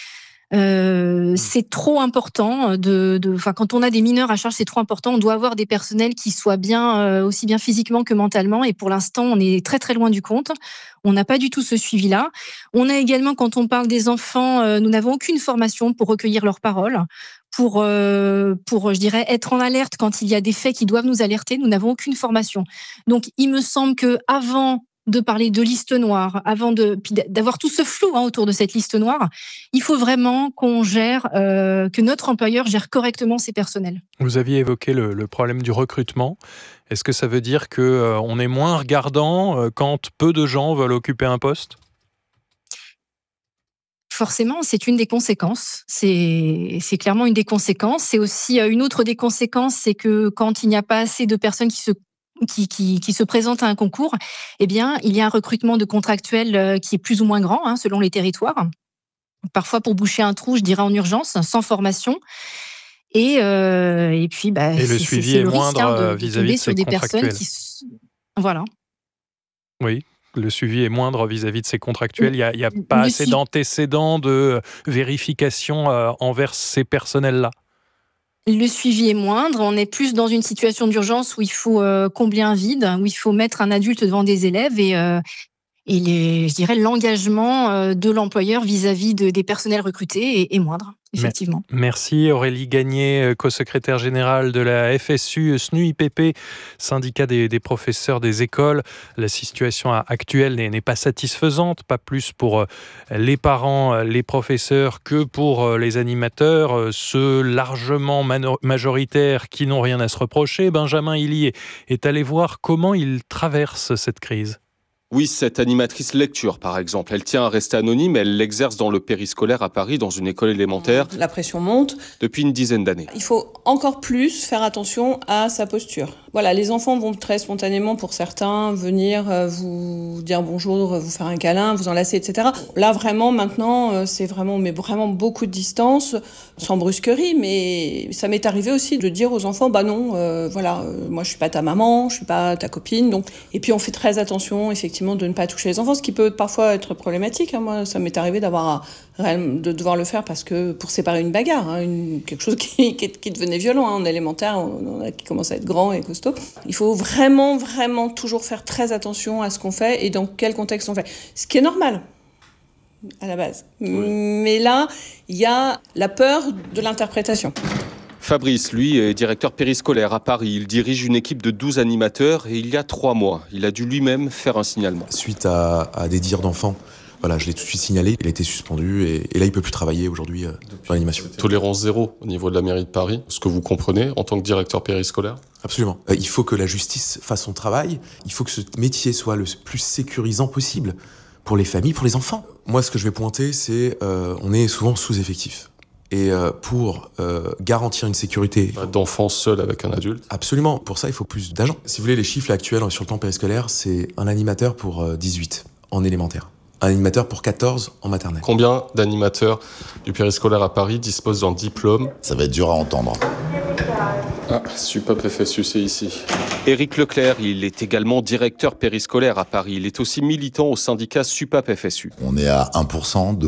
C'est trop important quand on a des mineurs à charge, c'est trop important. On doit avoir des personnels qui soient bien, aussi bien physiquement que mentalement. Et pour l'instant, on est très très loin du compte. On n'a pas du tout ce suivi-là. On a également, quand on parle des enfants, nous n'avons aucune formation pour recueillir leurs paroles. Pour je dirais, être en alerte quand il y a des faits qui doivent nous alerter, nous n'avons aucune formation. Donc, il me semble que avant de parler de liste noire, avant d'avoir tout ce flou autour de cette liste noire, il faut vraiment que notre employeur gère correctement ses personnels. Vous aviez évoqué le problème du recrutement. Est-ce que ça veut dire qu'on est moins regardant quand peu de gens veulent occuper un poste ? Forcément, c'est une des conséquences. C'est clairement une des conséquences. C'est aussi une autre des conséquences, c'est que quand il n'y a pas assez de personnes qui se présentent à un concours, eh bien, il y a un recrutement de contractuels qui est plus ou moins grand, selon les territoires. Parfois, pour boucher un trou, je dirais en urgence, sans formation. Et puis, le suivi est moindre vis-à-vis de ces contractuels. Voilà. Oui. Le suivi est moindre vis-à-vis de ces contractuels. Il n'y a pas assez d'antécédents de vérification envers ces personnels-là. Le suivi est moindre. On est plus dans une situation d'urgence où il faut combler un vide, où il faut mettre un adulte devant des élèves et je dirais l'engagement de l'employeur vis-à-vis des personnels recrutés est moindre, effectivement. Merci Aurélie Gagné, co-secrétaire générale de la FSU SNUIPP, syndicat des professeurs des écoles. La situation actuelle n'est pas satisfaisante, pas plus pour les parents, les professeurs que pour les animateurs, ceux largement majoritaires qui n'ont rien à se reprocher. Benjamin Hilly est allé voir comment ils traversent cette crise. Oui, cette animatrice lecture, par exemple, elle tient à rester anonyme, elle l'exerce dans le périscolaire à Paris, dans une école élémentaire. La pression monte. Depuis une dizaine d'années. Il faut encore plus faire attention à sa posture. Voilà, les enfants vont très spontanément, pour certains, venir vous dire bonjour, vous faire un câlin, vous enlacer, etc. Là, vraiment, maintenant, c'est vraiment beaucoup de distance, sans brusquerie, mais ça m'est arrivé aussi de dire aux enfants, non, moi je suis pas ta maman, je suis pas ta copine, donc. Et puis on fait très attention, effectivement, de ne pas toucher les enfants, ce qui peut parfois être problématique. Moi, ça m'est arrivé de devoir le faire parce que pour séparer une bagarre, quelque chose qui devenait violent, en élémentaire, qui commence à être grand et costaud. Il faut vraiment, vraiment toujours faire très attention à ce qu'on fait et dans quel contexte on fait. Ce qui est normal, à la base. Oui. Mais là, il y a la peur de l'interprétation. Fabrice, lui, est directeur périscolaire à Paris. Il dirige une équipe de 12 animateurs et il y a 3 mois, il a dû lui-même faire un signalement. Suite à des dires d'enfants, voilà, je l'ai tout de suite signalé, il a été suspendu et là il peut plus travailler aujourd'hui dans l'animation. Tolérance zéro au niveau de la mairie de Paris, ce que vous comprenez en tant que directeur périscolaire ? Absolument. Il faut que la justice fasse son travail, il faut que ce métier soit le plus sécurisant possible pour les familles, pour les enfants. Moi ce que je vais pointer c'est on est souvent sous-effectif. Et pour garantir une sécurité... D'enfants seuls avec un adulte ? Absolument. Pour ça, il faut plus d'agents. Si vous voulez, les chiffres actuels sur le temps périscolaire, c'est un animateur pour 18 en élémentaire. Un animateur pour 14 en maternelle. Combien d'animateurs du périscolaire à Paris disposent d'un diplôme ? Ça va être dur à entendre. SUPAP FSU, c'est ici. Éric Leclerc, il est également directeur périscolaire à Paris. Il est aussi militant au syndicat SUPAP FSU. On est à 1%,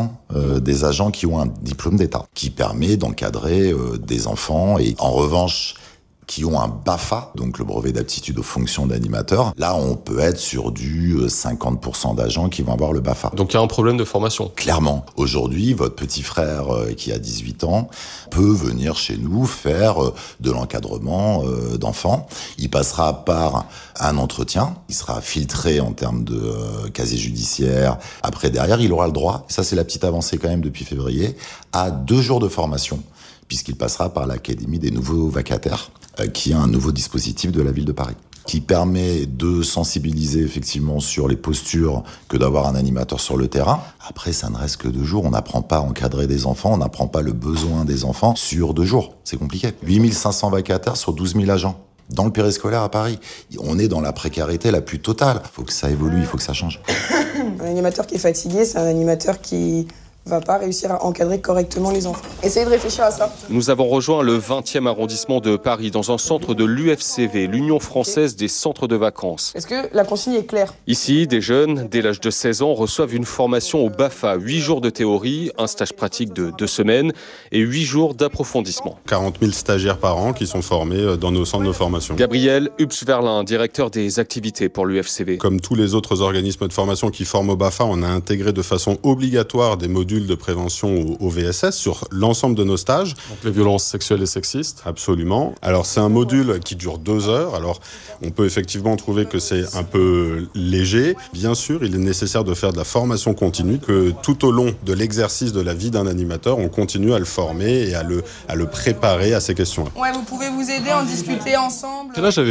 2% des agents qui ont un diplôme d'État, qui permet d'encadrer des enfants. Et en revanche, qui ont un BAFA, donc le brevet d'aptitude aux fonctions d'animateur. Là, on peut être sur du 50% d'agents qui vont avoir le BAFA. Donc il y a un problème de formation. Clairement. Aujourd'hui, votre petit frère qui a 18 ans peut venir chez nous faire de l'encadrement d'enfants. Il passera par un entretien. Il sera filtré en termes de casier judiciaire. Après, derrière, il aura le droit, ça c'est la petite avancée quand même depuis février, à 2 jours de formation, puisqu'il passera par l'Académie des nouveaux vacataires, qui est un nouveau dispositif de la ville de Paris, qui permet de sensibiliser effectivement sur les postures que d'avoir un animateur sur le terrain. Après, ça ne reste que 2 jours. On n'apprend pas à encadrer des enfants, on n'apprend pas le besoin des enfants sur 2 jours. C'est compliqué. 8500 vacataires sur 12 000 agents. Dans le périscolaire à Paris, on est dans la précarité la plus totale. Il faut que ça évolue, il faut que ça change. Un animateur qui est fatigué, c'est un animateur qui va pas réussir à encadrer correctement les enfants. Essayez de réfléchir à ça. Nous avons rejoint le 20e arrondissement de Paris, dans un centre de l'UFCV, l'Union française des centres de vacances. Est-ce que la consigne est claire ? Ici, des jeunes, dès l'âge de 16 ans, reçoivent une formation au BAFA, 8 jours de théorie, un stage pratique de 2 semaines et 8 jours d'approfondissement. 40 000 stagiaires par an qui sont formés dans nos centres de formation. Gabriel Hubsverlin, directeur des activités pour l'UFCV. Comme tous les autres organismes de formation qui forment au BAFA, on a intégré de façon obligatoire des modules de prévention au VSS sur l'ensemble de nos stages. Donc les violences sexuelles et sexistes ? Absolument. Alors c'est un module qui dure 2 heures. Alors on peut effectivement trouver que c'est un peu léger. Bien sûr, il est nécessaire de faire de la formation continue, que tout au long de l'exercice de la vie d'un animateur, on continue à le former et à le préparer à ces questions-là. Ouais, vous pouvez vous aider, en discuter ensemble. Quel âge avez-vous ?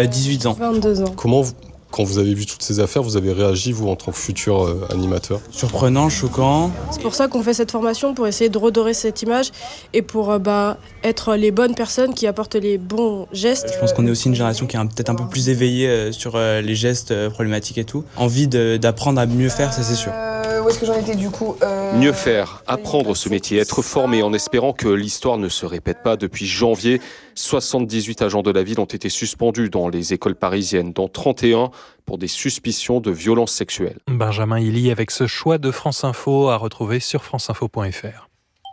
18 ans. 22 ans. Comment quand vous avez vu toutes ces affaires, vous avez réagi, vous, en tant que futur animateur ? Surprenant, choquant. C'est pour ça qu'on fait cette formation, pour essayer de redorer cette image et pour être les bonnes personnes qui apportent les bons gestes. Je pense qu'on est aussi une génération qui est peut-être un peu plus éveillée sur les gestes problématiques et tout. Envie d'apprendre à mieux faire, ça c'est sûr. Où est-ce que j'en étais du coup Mieux faire, apprendre ce métier, être formé en espérant que l'histoire ne se répète pas. Depuis janvier, 78 agents de la ville ont été suspendus dans les écoles parisiennes, dont 31 pour des suspicions de violences sexuelles. Benjamin Hilly avec ce choix de France Info à retrouver sur franceinfo.fr.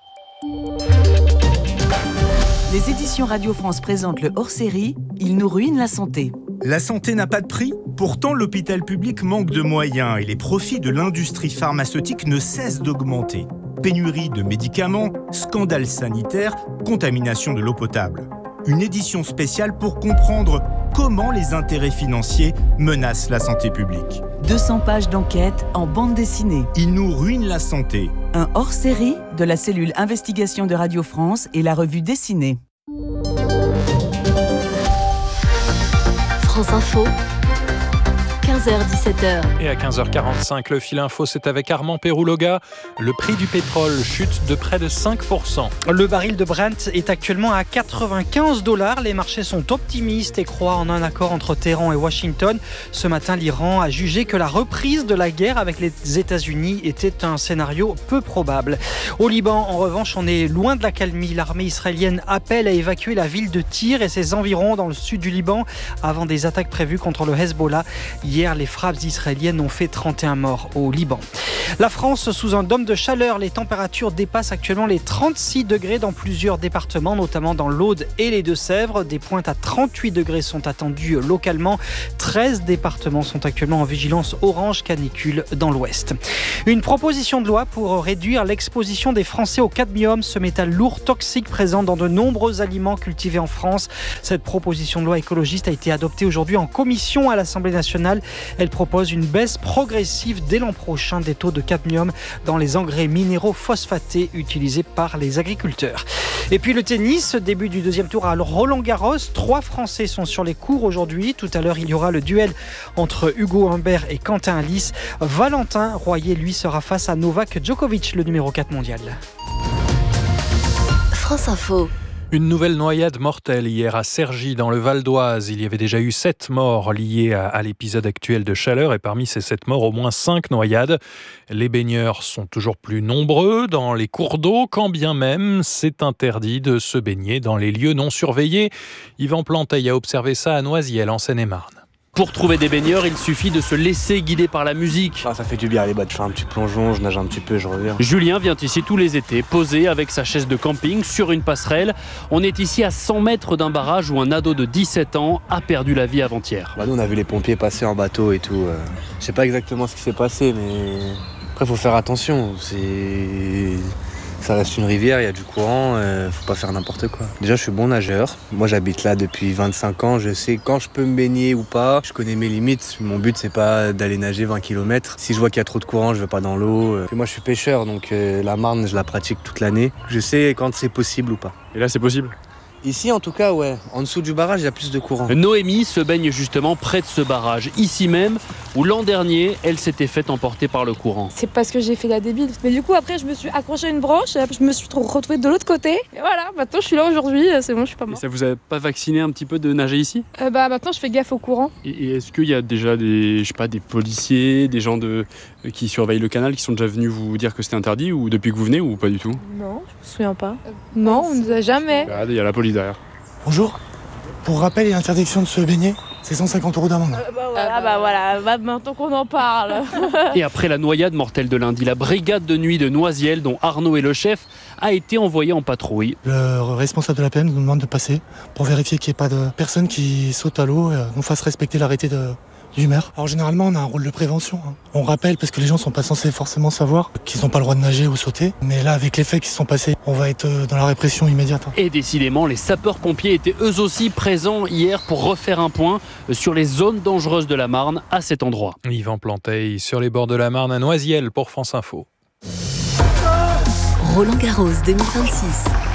Les éditions Radio France présentent le hors-série « Il nous ruine la santé ». La santé n'a pas de prix. Pourtant, l'hôpital public manque de moyens et les profits de l'industrie pharmaceutique ne cessent d'augmenter. Pénurie de médicaments, scandale sanitaire, contamination de l'eau potable. Une édition spéciale pour comprendre comment les intérêts financiers menacent la santé publique. 200 pages d'enquête en bande dessinée. Il nous ruine la santé. Un hors-série de la cellule Investigation de Radio France et la revue Dessinée. France Info, 15h-17h. Et à 15h45, le fil info, c'est avec Armand Pérouloga. Le prix du pétrole chute de près de 5%. Le baril de Brent est actuellement à $95. Les marchés sont optimistes et croient en un accord entre Téhéran et Washington. Ce matin, l'Iran a jugé que la reprise de la guerre avec les États-Unis était un scénario peu probable. Au Liban, en revanche, on est loin de la calmie. L'armée israélienne appelle à évacuer la ville de Tyr et ses environs dans le sud du Liban avant des attaques prévues contre le Hezbollah. Hier, les frappes israéliennes ont fait 31 morts au Liban. La France sous un dôme de chaleur. Les températures dépassent actuellement les 36 degrés dans plusieurs départements, notamment dans l'Aude et les Deux-Sèvres. Des pointes à 38 degrés sont attendues localement. 13 départements sont actuellement en vigilance orange canicule dans l'Ouest. Une proposition de loi pour réduire l'exposition des Français au cadmium, ce métal lourd toxique présent dans de nombreux aliments cultivés en France. Cette proposition de loi écologiste a été adoptée aujourd'hui en commission à l'Assemblée nationale. Elle propose une baisse progressive dès l'an prochain des taux de cadmium dans les engrais minéraux phosphatés utilisés par les agriculteurs. Et puis le tennis, début du deuxième tour à Roland-Garros. 3 Français sont sur les cours aujourd'hui. Tout à l'heure, il y aura le duel entre Hugo Humbert et Quentin Halys. Valentin Royer, lui, sera face à Novak Djokovic, le numéro 4 mondial. France Info. Une nouvelle noyade mortelle hier à Cergy dans le Val d'Oise. Il y avait déjà eu 7 morts liés à l'épisode actuel de chaleur et parmi ces 7 morts, au moins 5 noyades. Les baigneurs sont toujours plus nombreux dans les cours d'eau, quand bien même c'est interdit de se baigner dans les lieux non surveillés. Yvan Planteil a observé ça à Noisiel en Seine-et-Marne. Pour trouver des baigneurs, il suffit de se laisser guider par la musique. Ça fait du bien, allez, je fais un petit plongeon, je nage un petit peu, je reviens. Julien vient ici tous les étés, posé avec sa chaise de camping sur une passerelle. On est ici à 100 mètres d'un barrage où un ado de 17 ans a perdu la vie avant-hier. Nous, on a vu les pompiers passer en bateau et tout. Je sais pas exactement ce qui s'est passé, mais après, faut faire attention. Ça reste une rivière, il y a du courant, faut pas faire n'importe quoi. Déjà, je suis bon nageur. Moi, j'habite là depuis 25 ans. Je sais quand je peux me baigner ou pas. Je connais mes limites. Mon but, c'est pas d'aller nager 20 km. Si je vois qu'il y a trop de courant, je vais pas dans l'eau. Puis moi, je suis pêcheur, donc la marne, je la pratique toute l'année. Je sais quand c'est possible ou pas. Et là, c'est possible ? Ici, en tout cas, ouais. En dessous du barrage, il y a plus de courant. Noémie se baigne justement près de ce barrage, ici même, où l'an dernier, elle s'était fait emporter par le courant. C'est parce que j'ai fait la débile. Mais du coup, après, je me suis accrochée à une branche, je me suis retrouvée de l'autre côté. Et voilà, maintenant, je suis là aujourd'hui, c'est bon, je suis pas morte. Et ça vous a pas vacciné un petit peu de nager ici ? Maintenant, je fais gaffe au courant. Et est-ce qu'il y a déjà des policiers, des gens qui surveillent le canal, qui sont déjà venus vous dire que c'était interdit, ou depuis que vous venez, ou pas du tout ? Non, je me souviens pas. Non, on nous a jamais. Regardez, il y a la police derrière. Bonjour. Pour rappel, il y a interdiction de se baigner. C'est 150 € d'amende. Voilà, maintenant qu'on en parle. Et après la noyade mortelle de lundi, la brigade de nuit de Noisiel, dont Arnaud est le chef, a été envoyée en patrouille. Le responsable de la PM nous demande de passer pour vérifier qu'il n'y ait pas de personnes qui sautent à l'eau et qu'on fasse respecter l'arrêté du maire. Alors généralement, on a un rôle de prévention. On rappelle parce que les gens sont pas censés forcément savoir qu'ils n'ont pas le droit de nager ou sauter. Mais là, avec les faits qui se sont passés, on va être dans la répression immédiate. Et décidément, les sapeurs-pompiers étaient eux aussi présents hier pour refaire un point sur les zones dangereuses de la Marne à cet endroit. Yvan Planteil sur les bords de la Marne à Noisiel pour France Info. Roland-Garros 2026.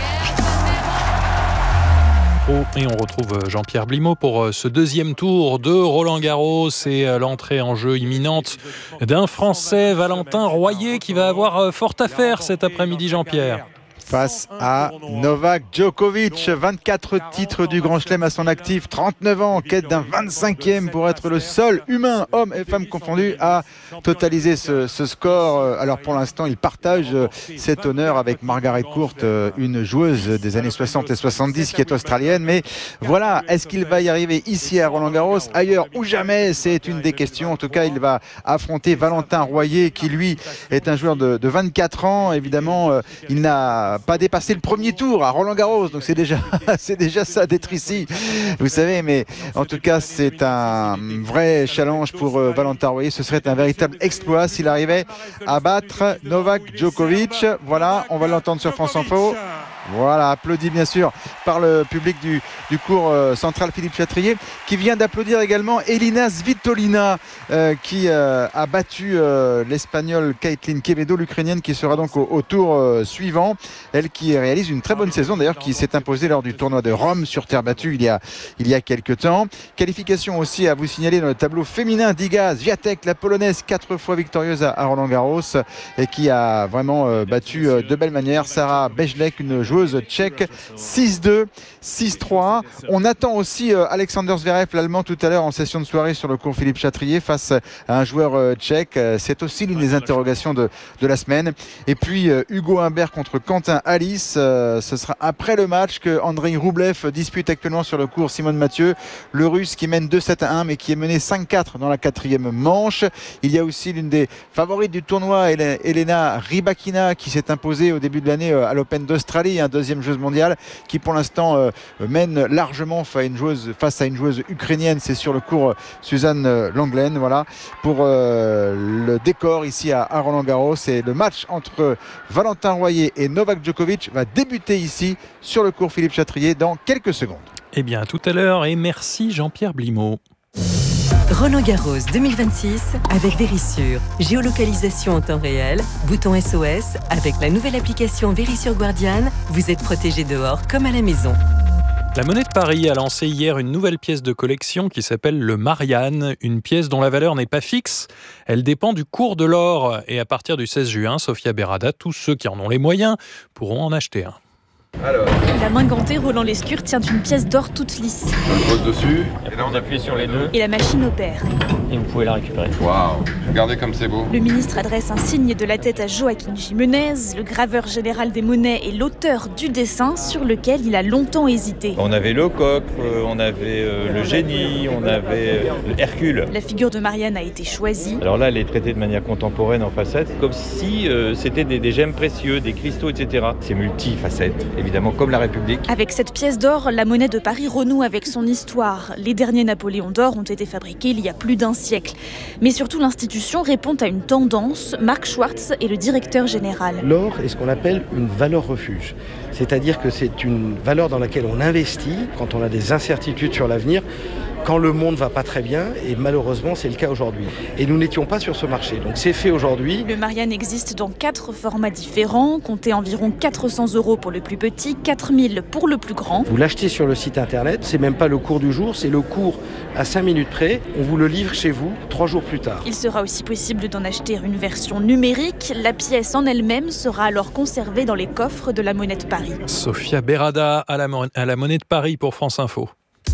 Et on retrouve Jean-Pierre Blimaud pour ce deuxième tour de Roland-Garros et l'entrée en jeu imminente d'un Français, Valentin Royer, qui va avoir fort à faire cet après-midi, Jean-Pierre. Face à Novak Djokovic, 24 titres du Grand Chelem à son actif, 39 ans, en quête d'un 25e pour être le seul humain, hommes et femmes confondus, à totaliser ce score. Alors pour l'instant, il partage cet honneur avec Margaret Court, une joueuse des années 60 et 70 qui est australienne. Mais voilà, est-ce qu'il va y arriver ici à Roland-Garros, ailleurs ou jamais? C'est une des questions. En tout cas, il va affronter Valentin Royer qui, lui, est un joueur de 24 ans. Évidemment, il n'a pas dépassé le premier tour à Roland-Garros, donc c'est déjà ça d'être ici, vous savez. Mais en tout cas, c'est un vrai challenge pour Valentin Royer. Ce serait un véritable exploit s'il arrivait à battre Novak Djokovic. Voilà, on va l'entendre sur France Info. Voilà, applaudi bien sûr par le public du cours central Philippe Chatrier, qui vient d'applaudir également Elina Svitolina, qui a battu l'Espagnole Caitlin Quevedo, l'Ukrainienne, qui sera donc au tour suivant. Elle qui réalise une très bonne saison, d'ailleurs, qui s'est imposée lors du tournoi de Rome sur terre battue il y a quelques temps. Qualification aussi à vous signaler dans le tableau féminin d'Iga Swiatek, la Polonaise, 4 fois victorieuse à Roland-Garros, et qui a vraiment battu de belle manière Sarah Bejlek, une joueuse tchèque, 6-2, 6-3. On attend aussi Alexander Zverev, l'Allemand, tout à l'heure en session de soirée sur le cours Philippe Chatrier face à un joueur tchèque. C'est aussi l'une des interrogations de la semaine. Et puis Hugo Humbert contre Quentin Alice. Ce sera après le match que Andrei Roublev dispute actuellement sur le cours Simone Mathieu. Le Russe qui mène 2-7-1 mais qui est mené 5-4 dans la 4e manche. Il y a aussi l'une des favorites du tournoi, Elena Rybakina, qui s'est imposée au début de l'année à l'Open d'Australie, deuxième joueuse mondiale, qui pour l'instant mène largement face à une joueuse ukrainienne. C'est sur le cours Suzanne Langlaine. Voilà pour le décor ici à Roland-Garros. Et le match entre Valentin Royer et Novak Djokovic va débuter ici sur le cours Philippe Chatrier dans quelques secondes. Eh bien, à tout à l'heure et merci Jean-Pierre Blimaud. Roland-Garros 2026 avec Vérissure. Géolocalisation en temps réel, bouton SOS. Avec la nouvelle application Vérissure Guardian, vous êtes protégé dehors comme à la maison. La Monnaie de Paris a lancé hier une nouvelle pièce de collection qui s'appelle le Marianne, une pièce dont la valeur n'est pas fixe. Elle dépend du cours de l'or et à partir du 16 juin, Sofia Berada, tous ceux qui en ont les moyens pourront en acheter un. Alors. La main gantée, Roland Lescure tient une pièce d'or toute lisse. On pose dessus, et là on appuie sur les deux. Et la machine opère. Et vous pouvez la récupérer. Waouh, regardez comme c'est beau. Le ministre adresse un signe de la tête à Joaquin Jimenez, le graveur général des monnaies et l'auteur du dessin sur lequel il a longtemps hésité. On avait Lecoq, on avait le génie, on avait Hercule. La figure de Marianne a été choisie. Alors là, elle est traitée de manière contemporaine en facettes, comme si c'était des gemmes précieux, des cristaux, etc. C'est multifacette, évidemment, comme la République. Avec cette pièce d'or, la Monnaie de Paris renoue avec son histoire. Les derniers Napoléons d'or ont été fabriqués il y a plus d'un siècle. Mais surtout, l'institution répond à une tendance. Marc Schwartz est le directeur général. L'or est ce qu'on appelle une valeur refuge. C'est-à-dire que c'est une valeur dans laquelle on investit quand on a des incertitudes sur l'avenir, quand le monde ne va pas très bien, et malheureusement c'est le cas aujourd'hui. Et nous n'étions pas sur ce marché, donc c'est fait aujourd'hui. Le Marianne existe dans 4 formats différents, comptez environ 400 € pour le plus petit, 4000 pour le plus grand. Vous l'achetez sur le site internet, c'est même pas le cours du jour, c'est le cours à 5 minutes près, on vous le livre chez vous 3 jours plus tard. Il sera aussi possible d'en acheter une version numérique, la pièce en elle-même sera alors conservée dans les coffres de la Monnaie de Paris. Sofia Berada à la Monnaie de Paris pour France Info.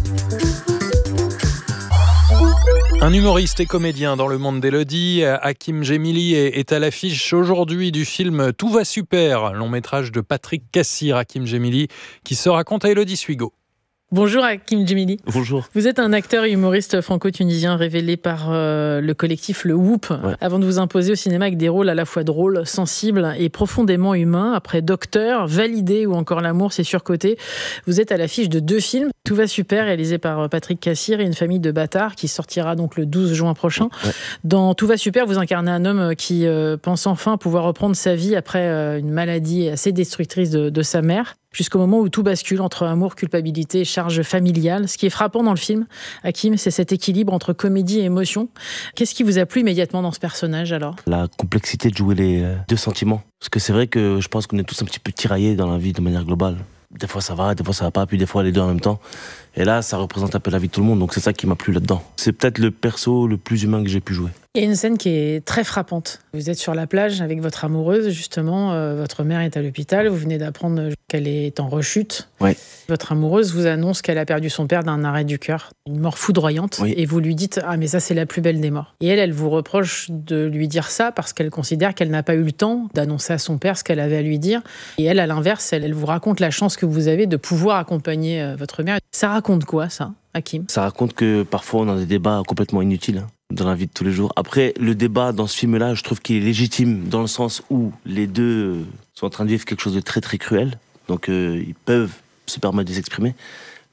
Un humoriste et comédien dans le monde d'Élodie, Hakim Gemili est à l'affiche aujourd'hui du film Tout va super, long métrage de Patrick Cassir, Hakim Gemili, qui se raconte à Élodie Suigo. Bonjour Hakim Gemili. Bonjour. Vous êtes un acteur et humoriste franco-tunisien révélé par le collectif Le Whoop, avant de vous imposer au cinéma avec des rôles à la fois drôles, sensibles et profondément humains. Après Docteur, Validé ou encore L'amour, c'est surcoté, vous êtes à l'affiche de 2 films. Tout va super, réalisé par Patrick Cassir et Une famille de bâtards, qui sortira donc le 12 juin prochain. Dans Tout va super, vous incarnez un homme qui pense enfin pouvoir reprendre sa vie après une maladie assez destructrice de sa mère, jusqu'au moment où tout bascule entre amour, culpabilité et charge familiale. Ce qui est frappant dans le film, Hakim, c'est cet équilibre entre comédie et émotion. Qu'est-ce qui vous a plu immédiatement dans ce personnage alors ? La complexité de jouer les 2 sentiments. Parce que c'est vrai que je pense qu'on est tous un petit peu tiraillés dans la vie de manière globale. Des fois ça va, des fois ça va pas, puis des fois les deux en même temps. Et là, ça représente un peu la vie de tout le monde, donc c'est ça qui m'a plu là-dedans. C'est peut-être le perso le plus humain que j'ai pu jouer. Il y a une scène qui est très frappante. Vous êtes sur la plage avec votre amoureuse, justement. Votre mère est à l'hôpital. Vous venez d'apprendre qu'elle est en rechute. Oui. Votre amoureuse vous annonce qu'elle a perdu son père d'un arrêt du cœur. Une mort foudroyante. Oui. Et vous lui dites « Ah, mais ça, c'est la plus belle des morts ». Et elle vous reproche de lui dire ça parce qu'elle considère qu'elle n'a pas eu le temps d'annoncer à son père ce qu'elle avait à lui dire. Et elle, à l'inverse, elle vous raconte la chance que vous avez de pouvoir accompagner votre mère. Ça raconte quoi, ça, Hakim ? Ça raconte que parfois on a des débats complètement inutiles dans la vie de tous les jours. Après, le débat dans ce film-là, je trouve qu'il est légitime dans le sens où les deux sont en train de vivre quelque chose de très très cruel. Donc ils peuvent se permettre de s'exprimer.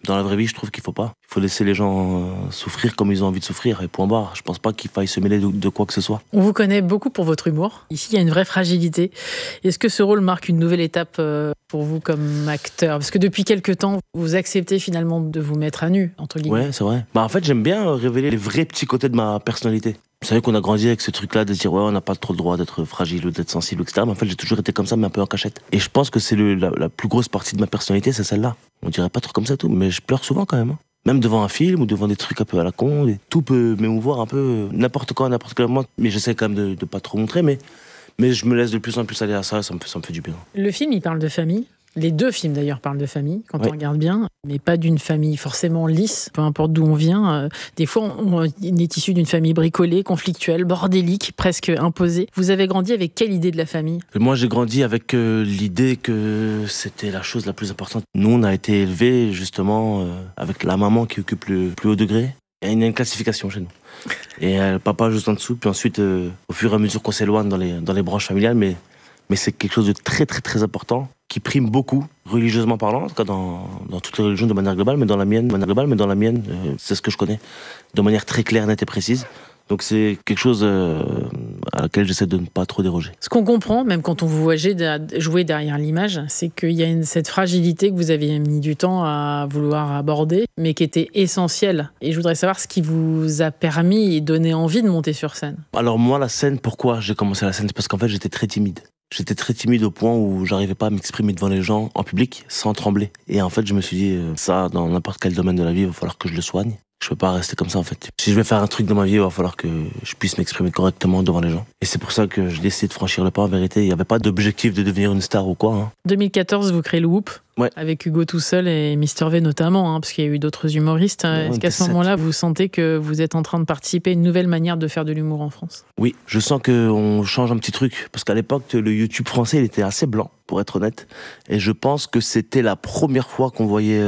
Dans la vraie vie, je trouve qu'il faut pas. Il faut laisser les gens souffrir comme ils ont envie de souffrir, et point barre. Je pense pas qu'il faille se mêler de quoi que ce soit. On vous connaît beaucoup pour votre humour. Ici, il y a une vraie fragilité. Est-ce que ce rôle marque une nouvelle étape pour vous comme acteur ? Parce que depuis quelques temps, vous acceptez finalement de vous mettre à nu, entre guillemets. Ouais, c'est vrai. En fait, j'aime bien révéler les vrais petits côtés de ma personnalité. Vous savez qu'on a grandi avec ce truc-là de dire ouais, on n'a pas trop le droit d'être fragile ou d'être sensible, etc. Mais en fait, j'ai toujours été comme ça, mais un peu en cachette. Et je pense que c'est la plus grosse partie de ma personnalité, c'est celle-là. On dirait pas trop comme ça tout, mais je pleure souvent quand même. Hein. Même devant un film ou devant des trucs un peu à la con, et tout peut m'émouvoir un peu, n'importe quoi, n'importe quel moment. Mais j'essaie quand même de pas trop montrer, mais je me laisse de plus en plus aller à ça, ça me fait du bien. Le film, il parle de famille. Les deux films d'ailleurs parlent de famille, quand on regarde bien, mais pas d'une famille forcément lisse, peu importe d'où on vient. Des fois, on est issu d'une famille bricolée, conflictuelle, bordélique, presque imposée. Vous avez grandi avec quelle idée de la famille ? Moi, j'ai grandi avec l'idée que c'était la chose la plus importante. Nous, on a été élevés justement avec la maman qui occupe le plus haut degré. Il y a une classification chez nous. Et le papa juste en dessous, puis ensuite, au fur et à mesure qu'on s'éloigne dans les branches familiales, mais c'est quelque chose de très très très important, qui prime beaucoup, religieusement parlant, en tout cas dans toutes les religions de manière globale, mais dans la mienne, c'est ce que je connais, de manière très claire, nette et précise. Donc c'est quelque chose à laquelle j'essaie de ne pas trop déroger. Ce qu'on comprend, même quand on vous voit jouer derrière l'image, c'est qu'il y a cette fragilité que vous avez mis du temps à vouloir aborder, mais qui était essentielle. Et je voudrais savoir ce qui vous a permis et donné envie de monter sur scène. Alors moi, la scène, pourquoi j'ai commencé la scène ? C'est parce qu'en fait, j'étais très timide. J'étais très timide au point où j'arrivais pas à m'exprimer devant les gens en public sans trembler. Et en fait, je me suis dit, ça, dans n'importe quel domaine de la vie, il va falloir que je le soigne. Je peux pas rester comme ça, en fait. Si je vais faire un truc dans ma vie, il va falloir que je puisse m'exprimer correctement devant les gens. Et c'est pour ça que j'ai décidé de franchir le pas. En vérité, il n'y avait pas d'objectif de devenir une star ou quoi. 2014, vous créez le Whoop. Ouais. Avec Hugo tout seul et Mister V notamment, parce qu'il y a eu d'autres humoristes. Est-ce qu'à ce moment-là, vous sentez que vous êtes en train de participer à une nouvelle manière de faire de l'humour en France ? Oui, je sens qu'on change un petit truc. Parce qu'à l'époque, le YouTube français, il était assez blanc, pour être honnête. Et je pense que c'était la première fois qu'on voyait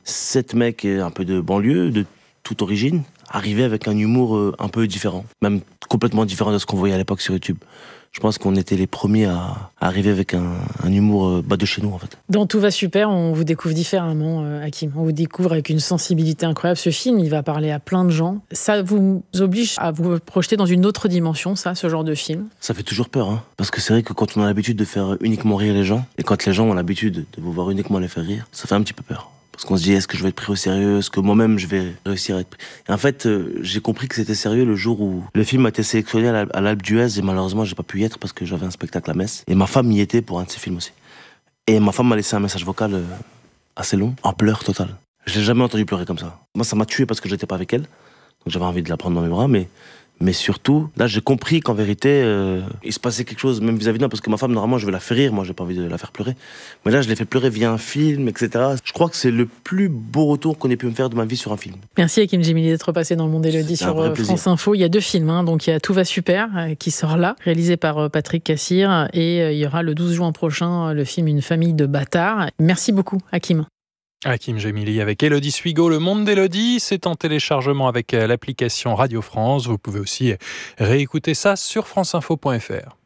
7 mecs un peu de banlieue, de toute origine, arriver avec un humour un peu différent. Même complètement différent de ce qu'on voyait à l'époque sur YouTube. Je pense qu'on était les premiers à arriver avec un humour de chez nous, en fait. Dans Tout va super, on vous découvre différemment, Hakim. On vous découvre avec une sensibilité incroyable. Ce film, il va parler à plein de gens. Ça vous oblige à vous projeter dans une autre dimension, ce genre de film ? Ça fait toujours peur, hein. Parce que c'est vrai que quand on a l'habitude de faire uniquement rire les gens, et quand les gens ont l'habitude de vous voir uniquement les faire rire, ça fait un petit peu peur. Parce qu'on se dit, est-ce que je vais être pris au sérieux ? Est-ce que moi-même, je vais réussir à être pris ? Et en fait, j'ai compris que c'était sérieux le jour où le film a été sélectionné à l'Alpe d'Huez, et malheureusement, j'ai pas pu y être parce que j'avais un spectacle à Metz. Et ma femme y était pour un de ses films aussi. Et ma femme m'a laissé un message vocal assez long, en pleurs total. Je l'ai jamais entendu pleurer comme ça. Moi, ça m'a tué parce que j'étais pas avec elle. Donc j'avais envie de la prendre dans mes bras, mais surtout, là, j'ai compris qu'en vérité, il se passait quelque chose, même vis-à-vis de moi, parce que ma femme, normalement, je vais la faire rire, moi, j'ai pas envie de la faire pleurer. Mais là, je l'ai fait pleurer via un film, etc. Je crois que c'est le plus beau retour qu'on ait pu me faire de ma vie sur un film. Merci Hakim Djemili d'être passé dans le Monde Élodie sur France Info. Il y a 2 films, donc il y a Tout va super, qui sort là, réalisé par Patrick Cassir, et il y aura le 12 juin prochain le film Une famille de bâtards. Merci beaucoup, Hakim. Hakim Djemili avec Élodie Suigo. Le Monde d'Élodie, c'est en téléchargement avec l'application Radio France. Vous pouvez aussi réécouter ça sur franceinfo.fr.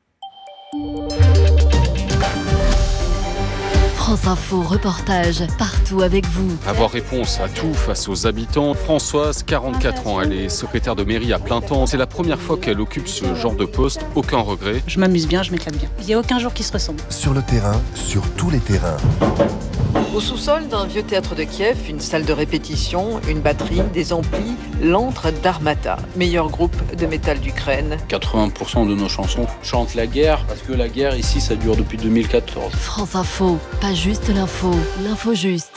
France Info, reportage partout avec vous. Avoir réponse à tout face aux habitants. Françoise, 44 ans, elle est secrétaire de mairie à plein temps. C'est la première fois qu'elle occupe ce genre de poste. Aucun regret. Je m'amuse bien, je m'éclate bien. Il n'y a aucun jour qui se ressemble. Sur le terrain, sur tous les terrains. Au sous-sol d'un vieux théâtre de Kiev, une salle de répétition, une batterie, des amplis, l'antre d'Armata, meilleur groupe de métal d'Ukraine. 80% de nos chansons chantent la guerre, parce que la guerre ici, ça dure depuis 2014. France Info, pas juste l'info, l'info juste.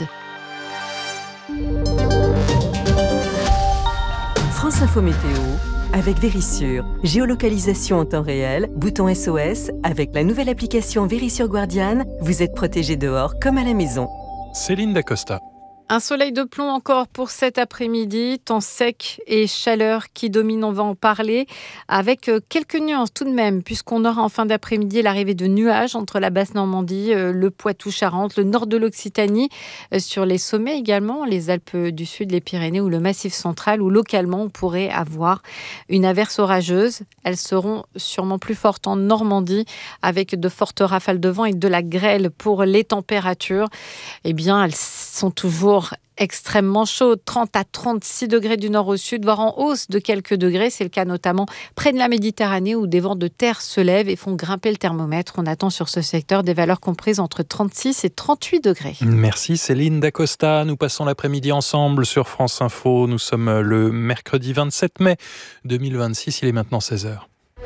France Info Météo avec Vérissure. Géolocalisation en temps réel, bouton SOS. Avec la nouvelle application Vérissure Guardian, vous êtes protégé dehors comme à la maison. Céline Dacosta. Un soleil de plomb encore pour cet après-midi, temps sec et chaleur qui domine, on va en parler, avec quelques nuances tout de même, puisqu'on aura en fin d'après-midi l'arrivée de nuages entre la Basse-Normandie, le Poitou-Charentes, le nord de l'Occitanie, sur les sommets également, les Alpes du Sud, les Pyrénées ou le Massif central, où localement on pourrait avoir une averse orageuse. Elles seront sûrement plus fortes en Normandie, avec de fortes rafales de vent et de la grêle. Pour les températures, eh bien, elles sont toujours toujours extrêmement chaud, 30 à 36 degrés du nord au sud, voire en hausse de quelques degrés. C'est le cas notamment près de la Méditerranée où des vents de terre se lèvent et font grimper le thermomètre. On attend sur ce secteur des valeurs comprises entre 36 et 38 degrés. Merci Céline Dacosta. Nous passons l'après-midi ensemble sur France Info. Nous sommes le mercredi 27 mai 2026. Il est maintenant 16h.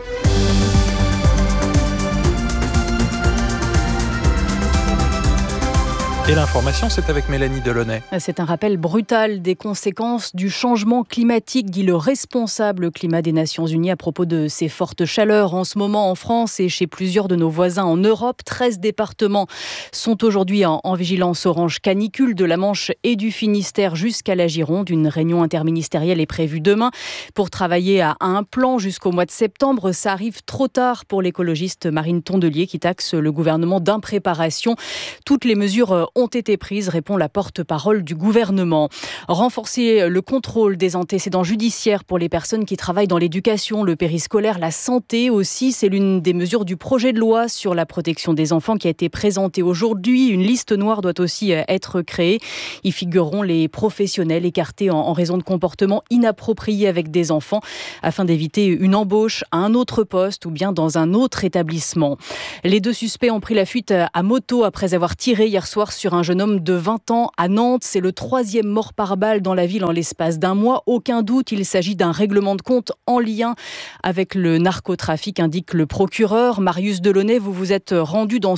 Et l'information, c'est avec Mélanie Delaunay. C'est un rappel brutal des conséquences du changement climatique, dit le responsable climat des Nations Unies à propos de ces fortes chaleurs en ce moment en France et chez plusieurs de nos voisins en Europe. 13 départements sont aujourd'hui en vigilance orange canicule, de la Manche et du Finistère jusqu'à la Gironde. Une réunion interministérielle est prévue demain pour travailler à un plan jusqu'au mois de septembre. Ça arrive trop tard pour l'écologiste Marine Tondelier qui taxe le gouvernement d'impréparation. Toutes les mesures ont été prises, répond la porte-parole du gouvernement. Renforcer le contrôle des antécédents judiciaires pour les personnes qui travaillent dans l'éducation, le périscolaire, la santé aussi. C'est l'une des mesures du projet de loi sur la protection des enfants qui a été présenté aujourd'hui. Une liste noire doit aussi être créée. Y figureront les professionnels écartés en raison de comportements inappropriés avec des enfants afin d'éviter une embauche à un autre poste ou bien dans un autre établissement. Les 2 suspects ont pris la fuite à moto après avoir tiré hier soir sur un jeune homme de 20 ans à Nantes. C'est le 3e mort par balle dans la ville en l'espace d'un mois. Aucun doute, il s'agit d'un règlement de compte en lien avec le narcotrafic, indique le procureur. Marius Delaunay, vous vous êtes rendu dans